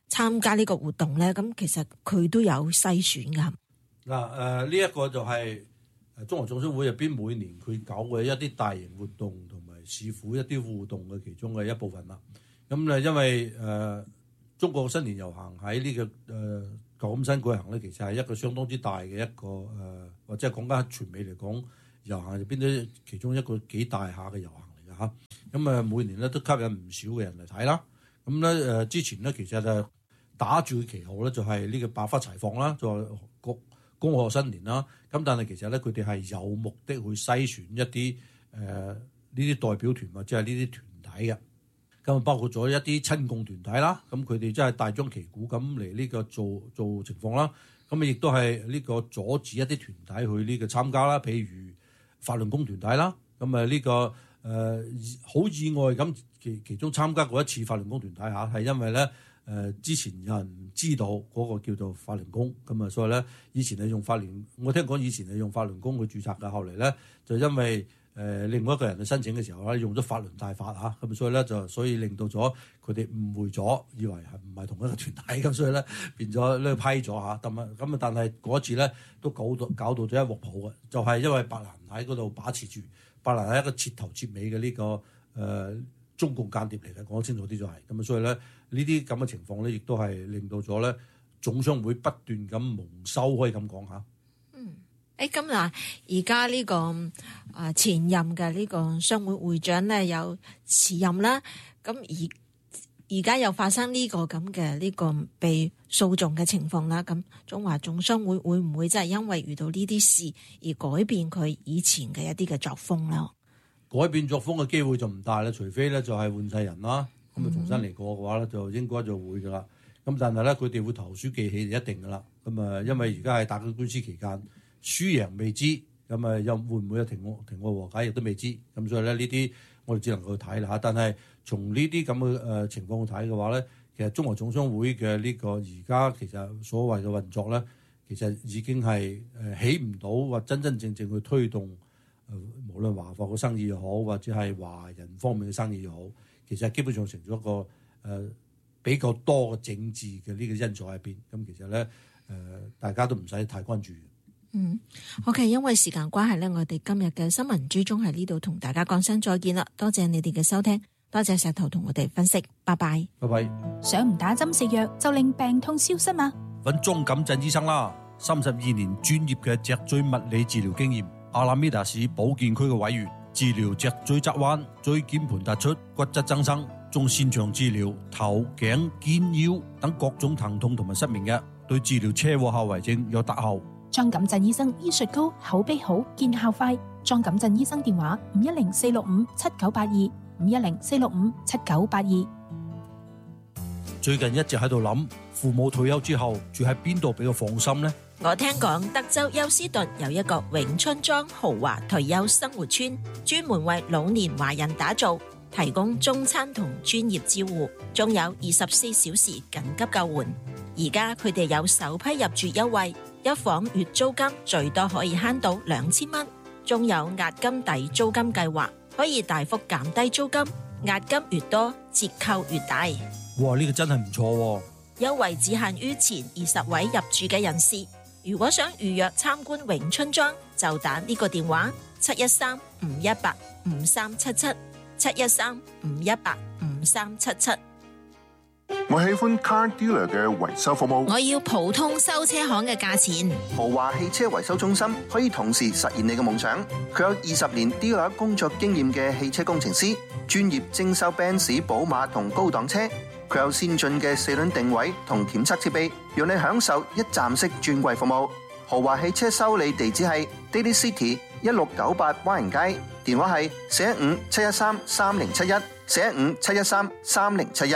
Speaker 3: 參加呢個活動咧？咁其實佢都有篩選㗎。
Speaker 2: 嗱誒，呢一個就係誒中華總商會入邊每年佢搞嘅一啲大型活動同埋市府一啲互動嘅其中嘅一部分啦。咁咧因為誒、呃、中國新年遊行喺呢、這個誒舊金山舉行咧，其實係一個相當之大嘅一個誒、呃，或者係講緊全美嚟講遊行入邊都其中一個幾大下嘅遊行嚟㗎嚇。咁啊每年咧都吸引唔少嘅人嚟睇啦。咁咧誒之前咧其實就打住旗號咧就係呢個百花齊放啦，就係恭恭賀新年啦。咁但係其實咧佢哋係有目的去篩選一啲誒呢啲代表團或者係呢啲團體嘅。咁包括咗一啲親共團體啦，咁佢哋真係大張旗鼓咁嚟呢個做做情況啦。咁啊亦都係呢個阻止一啲團體去呢個參加啦，譬如法輪功團體啦。咁啊呢個誒好、呃、意外咁其其中參加過一次法輪功團體嚇，係因為咧誒、呃、之前有人唔知道嗰個叫做法輪功，咁啊所以咧以前係用法輪，我聽講以前係用法輪功去註冊嘅，後嚟咧就因為誒、呃、另外一個人去申請嘅時候咧，用咗法輪大法嚇，咁、啊、所以咧就所以令到咗佢哋誤會咗，以為係唔係同一個團體，咁所以咧變咗呢批咗嚇，咁啊咁啊，但係嗰次咧都搞到搞到咗一鑊泡嘅，就係、是、因為白蘭喺嗰度把持住，白蘭係一個徹頭徹尾嘅呢、這個誒、呃、中共間諜嚟嘅，講清楚啲就係、是，咁啊所以咧呢啲咁嘅情況咧，亦都係令到咗咧總商會不斷咁蒙羞，可以咁講嚇。
Speaker 3: 嗯。誒咁嗱，而家呢個啊前任嘅呢個商會會長咧有辭任啦，咁而而家又發生呢個咁嘅呢個被訴訟嘅情況啦，咁中華總商會會唔會真係因為遇到呢啲事而改變佢以前嘅一啲嘅作風咧？
Speaker 2: 改變作風嘅機會就唔大啦，除非咧就係換世人啦，咁啊重新嚟過嘅話咧，就應該就會噶啦。咁但係咧佢哋會投書記起就一定噶啦。咁啊，因為而家係打緊官司期間。輸贏未知，咁啊又會唔會有庭外庭外和解亦都未知，咁所以咧呢啲我哋只能夠去睇啦嚇。但係從呢啲咁嘅誒情況去睇嘅話咧，其實中華總商會嘅呢個而家其實所謂嘅運作咧，其實已經係誒起唔到或真真正正去推動誒、呃、無論華貨嘅生意又好，或者係華人方面嘅生意又好，其實基本上成咗一個誒、呃、比較多嘅政治嘅呢個因素喺邊。咁其實咧誒、呃、大家都唔使太關注。
Speaker 3: 嗯，好嘅，因為時間關係咧，我哋今日嘅新聞追蹤喺呢度同大家講聲再見啦。多謝你哋嘅收聽，多謝石頭同我哋分析，拜拜，
Speaker 2: 拜拜。
Speaker 6: 想唔打針食藥就令病痛消失嗎？
Speaker 5: 揾莊錦鎮醫生啦，三十二年專業嘅脊椎物理治療經驗，阿拉米達市保健區嘅委員，治療脊椎側彎、椎間盤突出、骨質增生，仲擅長治療頭頸肩腰等各種疼痛同埋失眠嘅，對治療車禍後遺症有特效。
Speaker 6: 莊錦鎮醫生醫術高，口碑好，見效快。莊錦鎮醫生電話：五一零四六五七九八二，五一零四六五七九八二。
Speaker 5: 最近一直喺度諗，父母退休之後住喺邊度比較放心呢？
Speaker 3: 我聽講德州休斯頓有一個永春莊豪華退休生活村，專門為老年華人打造，提供中餐同專業照護，仲有二十四小時緊急救援。而家佢哋有首批入住優惠。一房月租金最多可以慳到兩千蚊，仲有押金抵租金計劃，可以大幅減低租金，押金越多折扣越大。
Speaker 5: 哇，呢個真係唔錯。
Speaker 3: 優惠只限於前二十位入住嘅人士，如果想預約參觀永春莊，就打呢個電話七一三五一八五三七七七一三五一八五三七七。
Speaker 8: 我喜歡 Car Dealer 嘅維修服務。
Speaker 3: 我要普通修車行嘅價錢。
Speaker 4: 豪華汽車維修中心可以同時實現你嘅夢想。佢有二十年 dealer 工作經驗嘅汽車工程師，專業徵收 Benz、寶馬同高檔車。佢有先進嘅四輪定位同檢測設備，讓你享受一站式專櫃服務。豪華汽車修理地址係 Daly City 一六九八灣人街，電話係四一五七一三三零七一四一五七一三三零七一。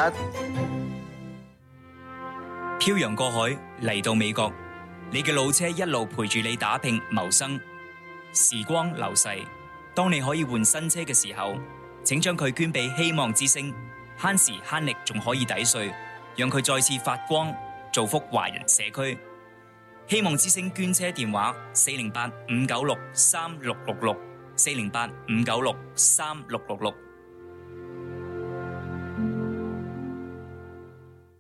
Speaker 7: 漂洋過海嚟到美國，你嘅老車一路陪住你打拼謀生。時光流逝，當你可以換新車嘅時候，請將佢捐俾希望之星，慳時慳力仲可以抵稅，讓佢再次發光，造福華人社區。希望之星捐車電話：四零八五九六三六六六，四零八五九六三六六六。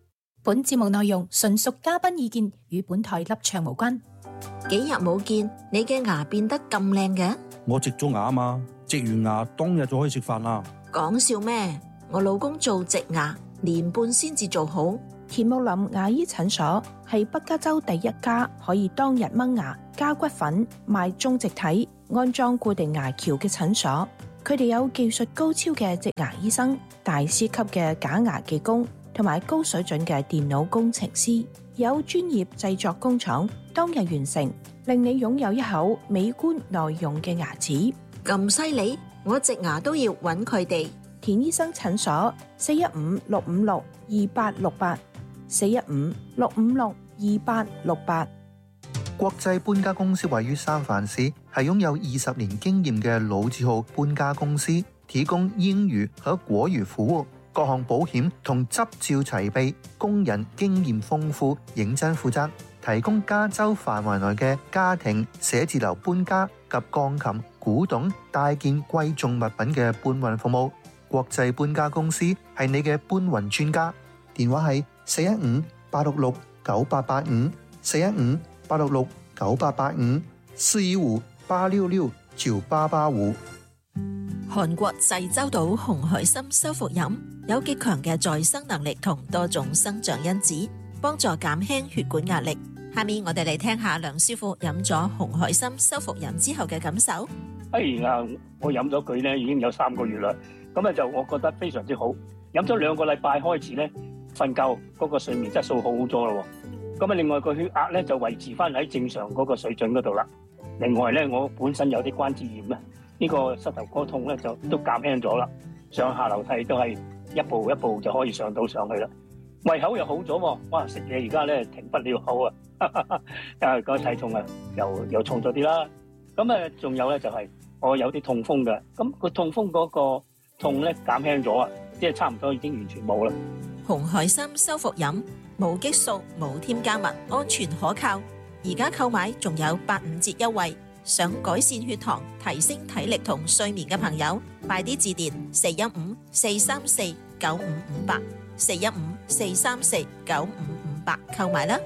Speaker 6: 本節目內容純屬嘉賓意見，與本台立場無關。
Speaker 3: 幾日冇見，你嘅牙變得咁靚嘅？
Speaker 5: 我植咗牙啊嘛，植完牙當日就可以食飯啦。
Speaker 3: 講笑咩？我老公做植牙年半先至做好。
Speaker 1: 田木林牙醫診所係北加州第一家可以當日掹牙、加骨粉、賣中植體、安裝固定牙橋嘅診所。佢哋有技術高超嘅植牙醫生、大師級嘅假牙技工，同埋高水準嘅電腦工程師，有專業製作工廠，當日完成，令你擁有一口美觀耐用嘅牙齒。
Speaker 3: 咁犀利，我植牙都要揾佢哋。
Speaker 1: 田醫生診所四一五六五六二八六八，四一五六五六二八六八。
Speaker 4: 國際搬家公司位於三藩市，係擁有二十年經驗嘅老字號搬家公司，提供英語和國語服務，各項保險同執照齊備，工人經驗豐富，認真負責，提供加州範圍內嘅家庭、寫字樓搬家及鋼琴、古董、大件貴重物品嘅搬運服務。國際搬家公司係你嘅搬運專家，電話係四一五八六六九八八五，四一五八六六九八八五，四一五八六六九八八五。
Speaker 3: 韓國濟州島紅海參修復飲有極強嘅再生能力同多種生長因子，幫助減輕血管壓力。下面我哋嚟聽下梁師傅飲咗紅海參修復飲之後嘅感受。
Speaker 9: 哎呀，我飲咗佢咧已經有三個月啦，咁啊就我覺得非常之好。飲咗兩個禮拜開始咧，瞓覺嗰個睡眠質素好好咗咯。咁啊，另外個血壓咧就維持翻喺正常嗰個水準嗰度啦。另外咧，我本身有啲關節炎咧，呢個膝頭哥痛咧就都減輕咗啦。上下樓梯都係一步一步就可以上到上去啦。胃口又好咗喎，哇！食嘢而家咧停不了口啊，但係個體重啊又又重咗啲啦。咁啊，仲有咧就係我有啲痛風嘅，咁個痛風嗰個痛咧減輕咗啊，即係差唔多已經完全冇啦。
Speaker 3: 紅海參修復飲冇激素、冇添加物，安全可靠。而家購買仲有八五折優惠，想改善血糖、提升體力同睡眠嘅朋友，快啲致電四一五四三四九五五八，四一五四三四九五五八購買啦。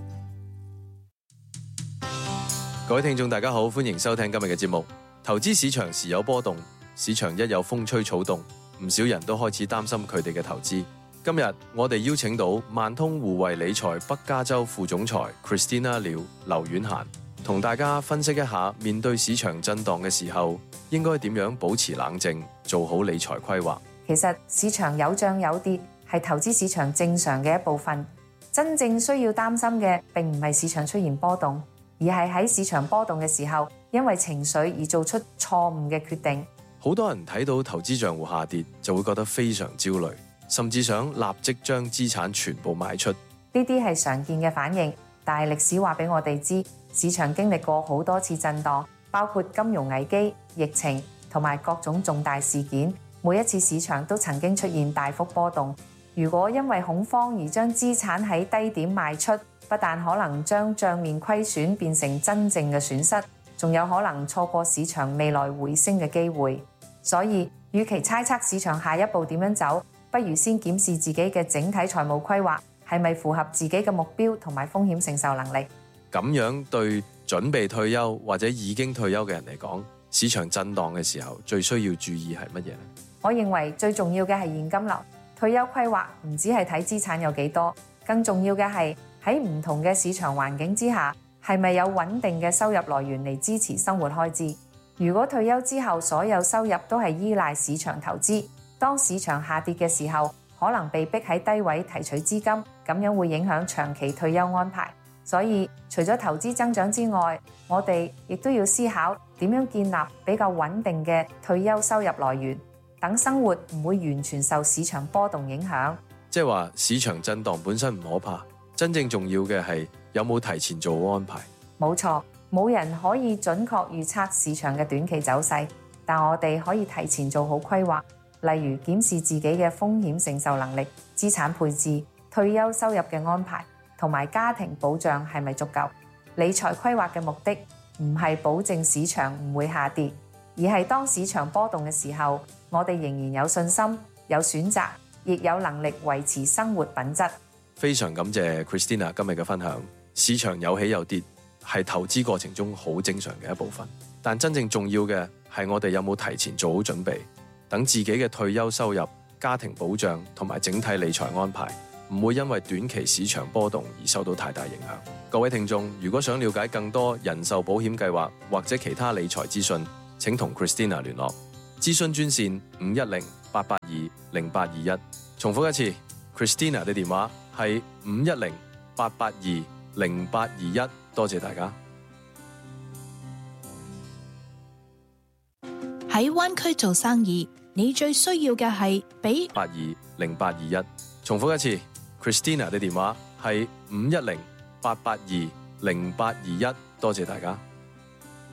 Speaker 10: 各位聽眾大家好，歡迎收聽今日嘅節目。投資市場時有波動，市場一有風吹草動，唔少人都開始擔心佢哋嘅投資。今日我哋邀請到萬通互惠理財北加州副總裁 Christina 廖劉婉嫻，同大家分析一下面對市場震盪嘅時候，應該點樣保持冷靜，做好理財規劃。
Speaker 11: 其實市場有漲有跌，係投資市場正常嘅一部分。真正需要擔心嘅，並唔係市場出現波動，而係喺市場波動嘅時候，因為情緒而做出錯誤嘅決定。
Speaker 10: 好多人睇到投資賬戶下跌，就會覺得非常焦慮，甚至想立即將資產全部賣出。
Speaker 11: 呢啲係常見嘅反應，但係歷史話俾我哋知，市場經歷過好多次震盪，包括金融危機、疫情同埋各種重大事件。每一次市場都曾經出現大幅波動。如果因為恐慌而將資產喺低點賣出，不但可能將帳面虧損變成真正嘅損失，仲有可能錯過市場未來回升嘅機會。所以，與其猜測市場下一步點樣走，不如先檢視自己嘅整體財務規劃係咪符合自己嘅目標同埋風險承受能力。
Speaker 10: 咁樣對準備退休或者已經退休嘅人嚟講，市場震盪嘅時候最需要注意係乜嘢呢？
Speaker 11: 我認為最重要嘅係現金流。退休規劃唔只係睇資產有幾多，更重要嘅係喺唔同嘅市場環境之下，係咪有穩定嘅收入來源嚟支持生活開支。如果退休之後所有收入都係依賴市場投資，當市場下跌嘅時候，可能被逼喺低位提取資金，咁樣會影響長期退休安排。所以除咗投資增長之外，我哋亦都要思考點樣建立比較穩定嘅退休收入來源，等生活唔會完全受市場波動影響。
Speaker 10: 即係話市場震盪本身唔可怕，真正重要嘅係有冇提前做好安排。
Speaker 11: 冇錯，冇人可以準確預測市場嘅短期走勢，但我哋可以提前做好規劃，例如檢視自己嘅風險承受能力、資產配置、退休收入嘅安排同埋家庭保障係咪足夠。理財規劃嘅目的唔係保證市場唔會下跌，而係當市場波動嘅時候，我哋仍然有信心、有選擇，亦有能力維持生活品質。
Speaker 10: 非常感謝 Christina 今日嘅分享。市場有起有跌，係投資過程中好正常嘅一部分。但真正重要嘅係我哋有冇提前做好準備，等自己嘅退休收入、家庭保障同埋整體理財安排，唔會因為短期市場波動而受到太大影響。各位聽眾，如果想了解更多人壽保險計劃或者其他理財資訊，請同 Christina 聯絡。諮詢專線五一零八八二零八二一。重複一次 ，Christina 嘅電話係五一零八八二零八二一。多謝大家。
Speaker 6: 喺灣區做生意，你最需要嘅係俾
Speaker 10: 八二零八二一。重複一次 ，Christina 嘅電話係五一零八八二零八二一。多謝大家。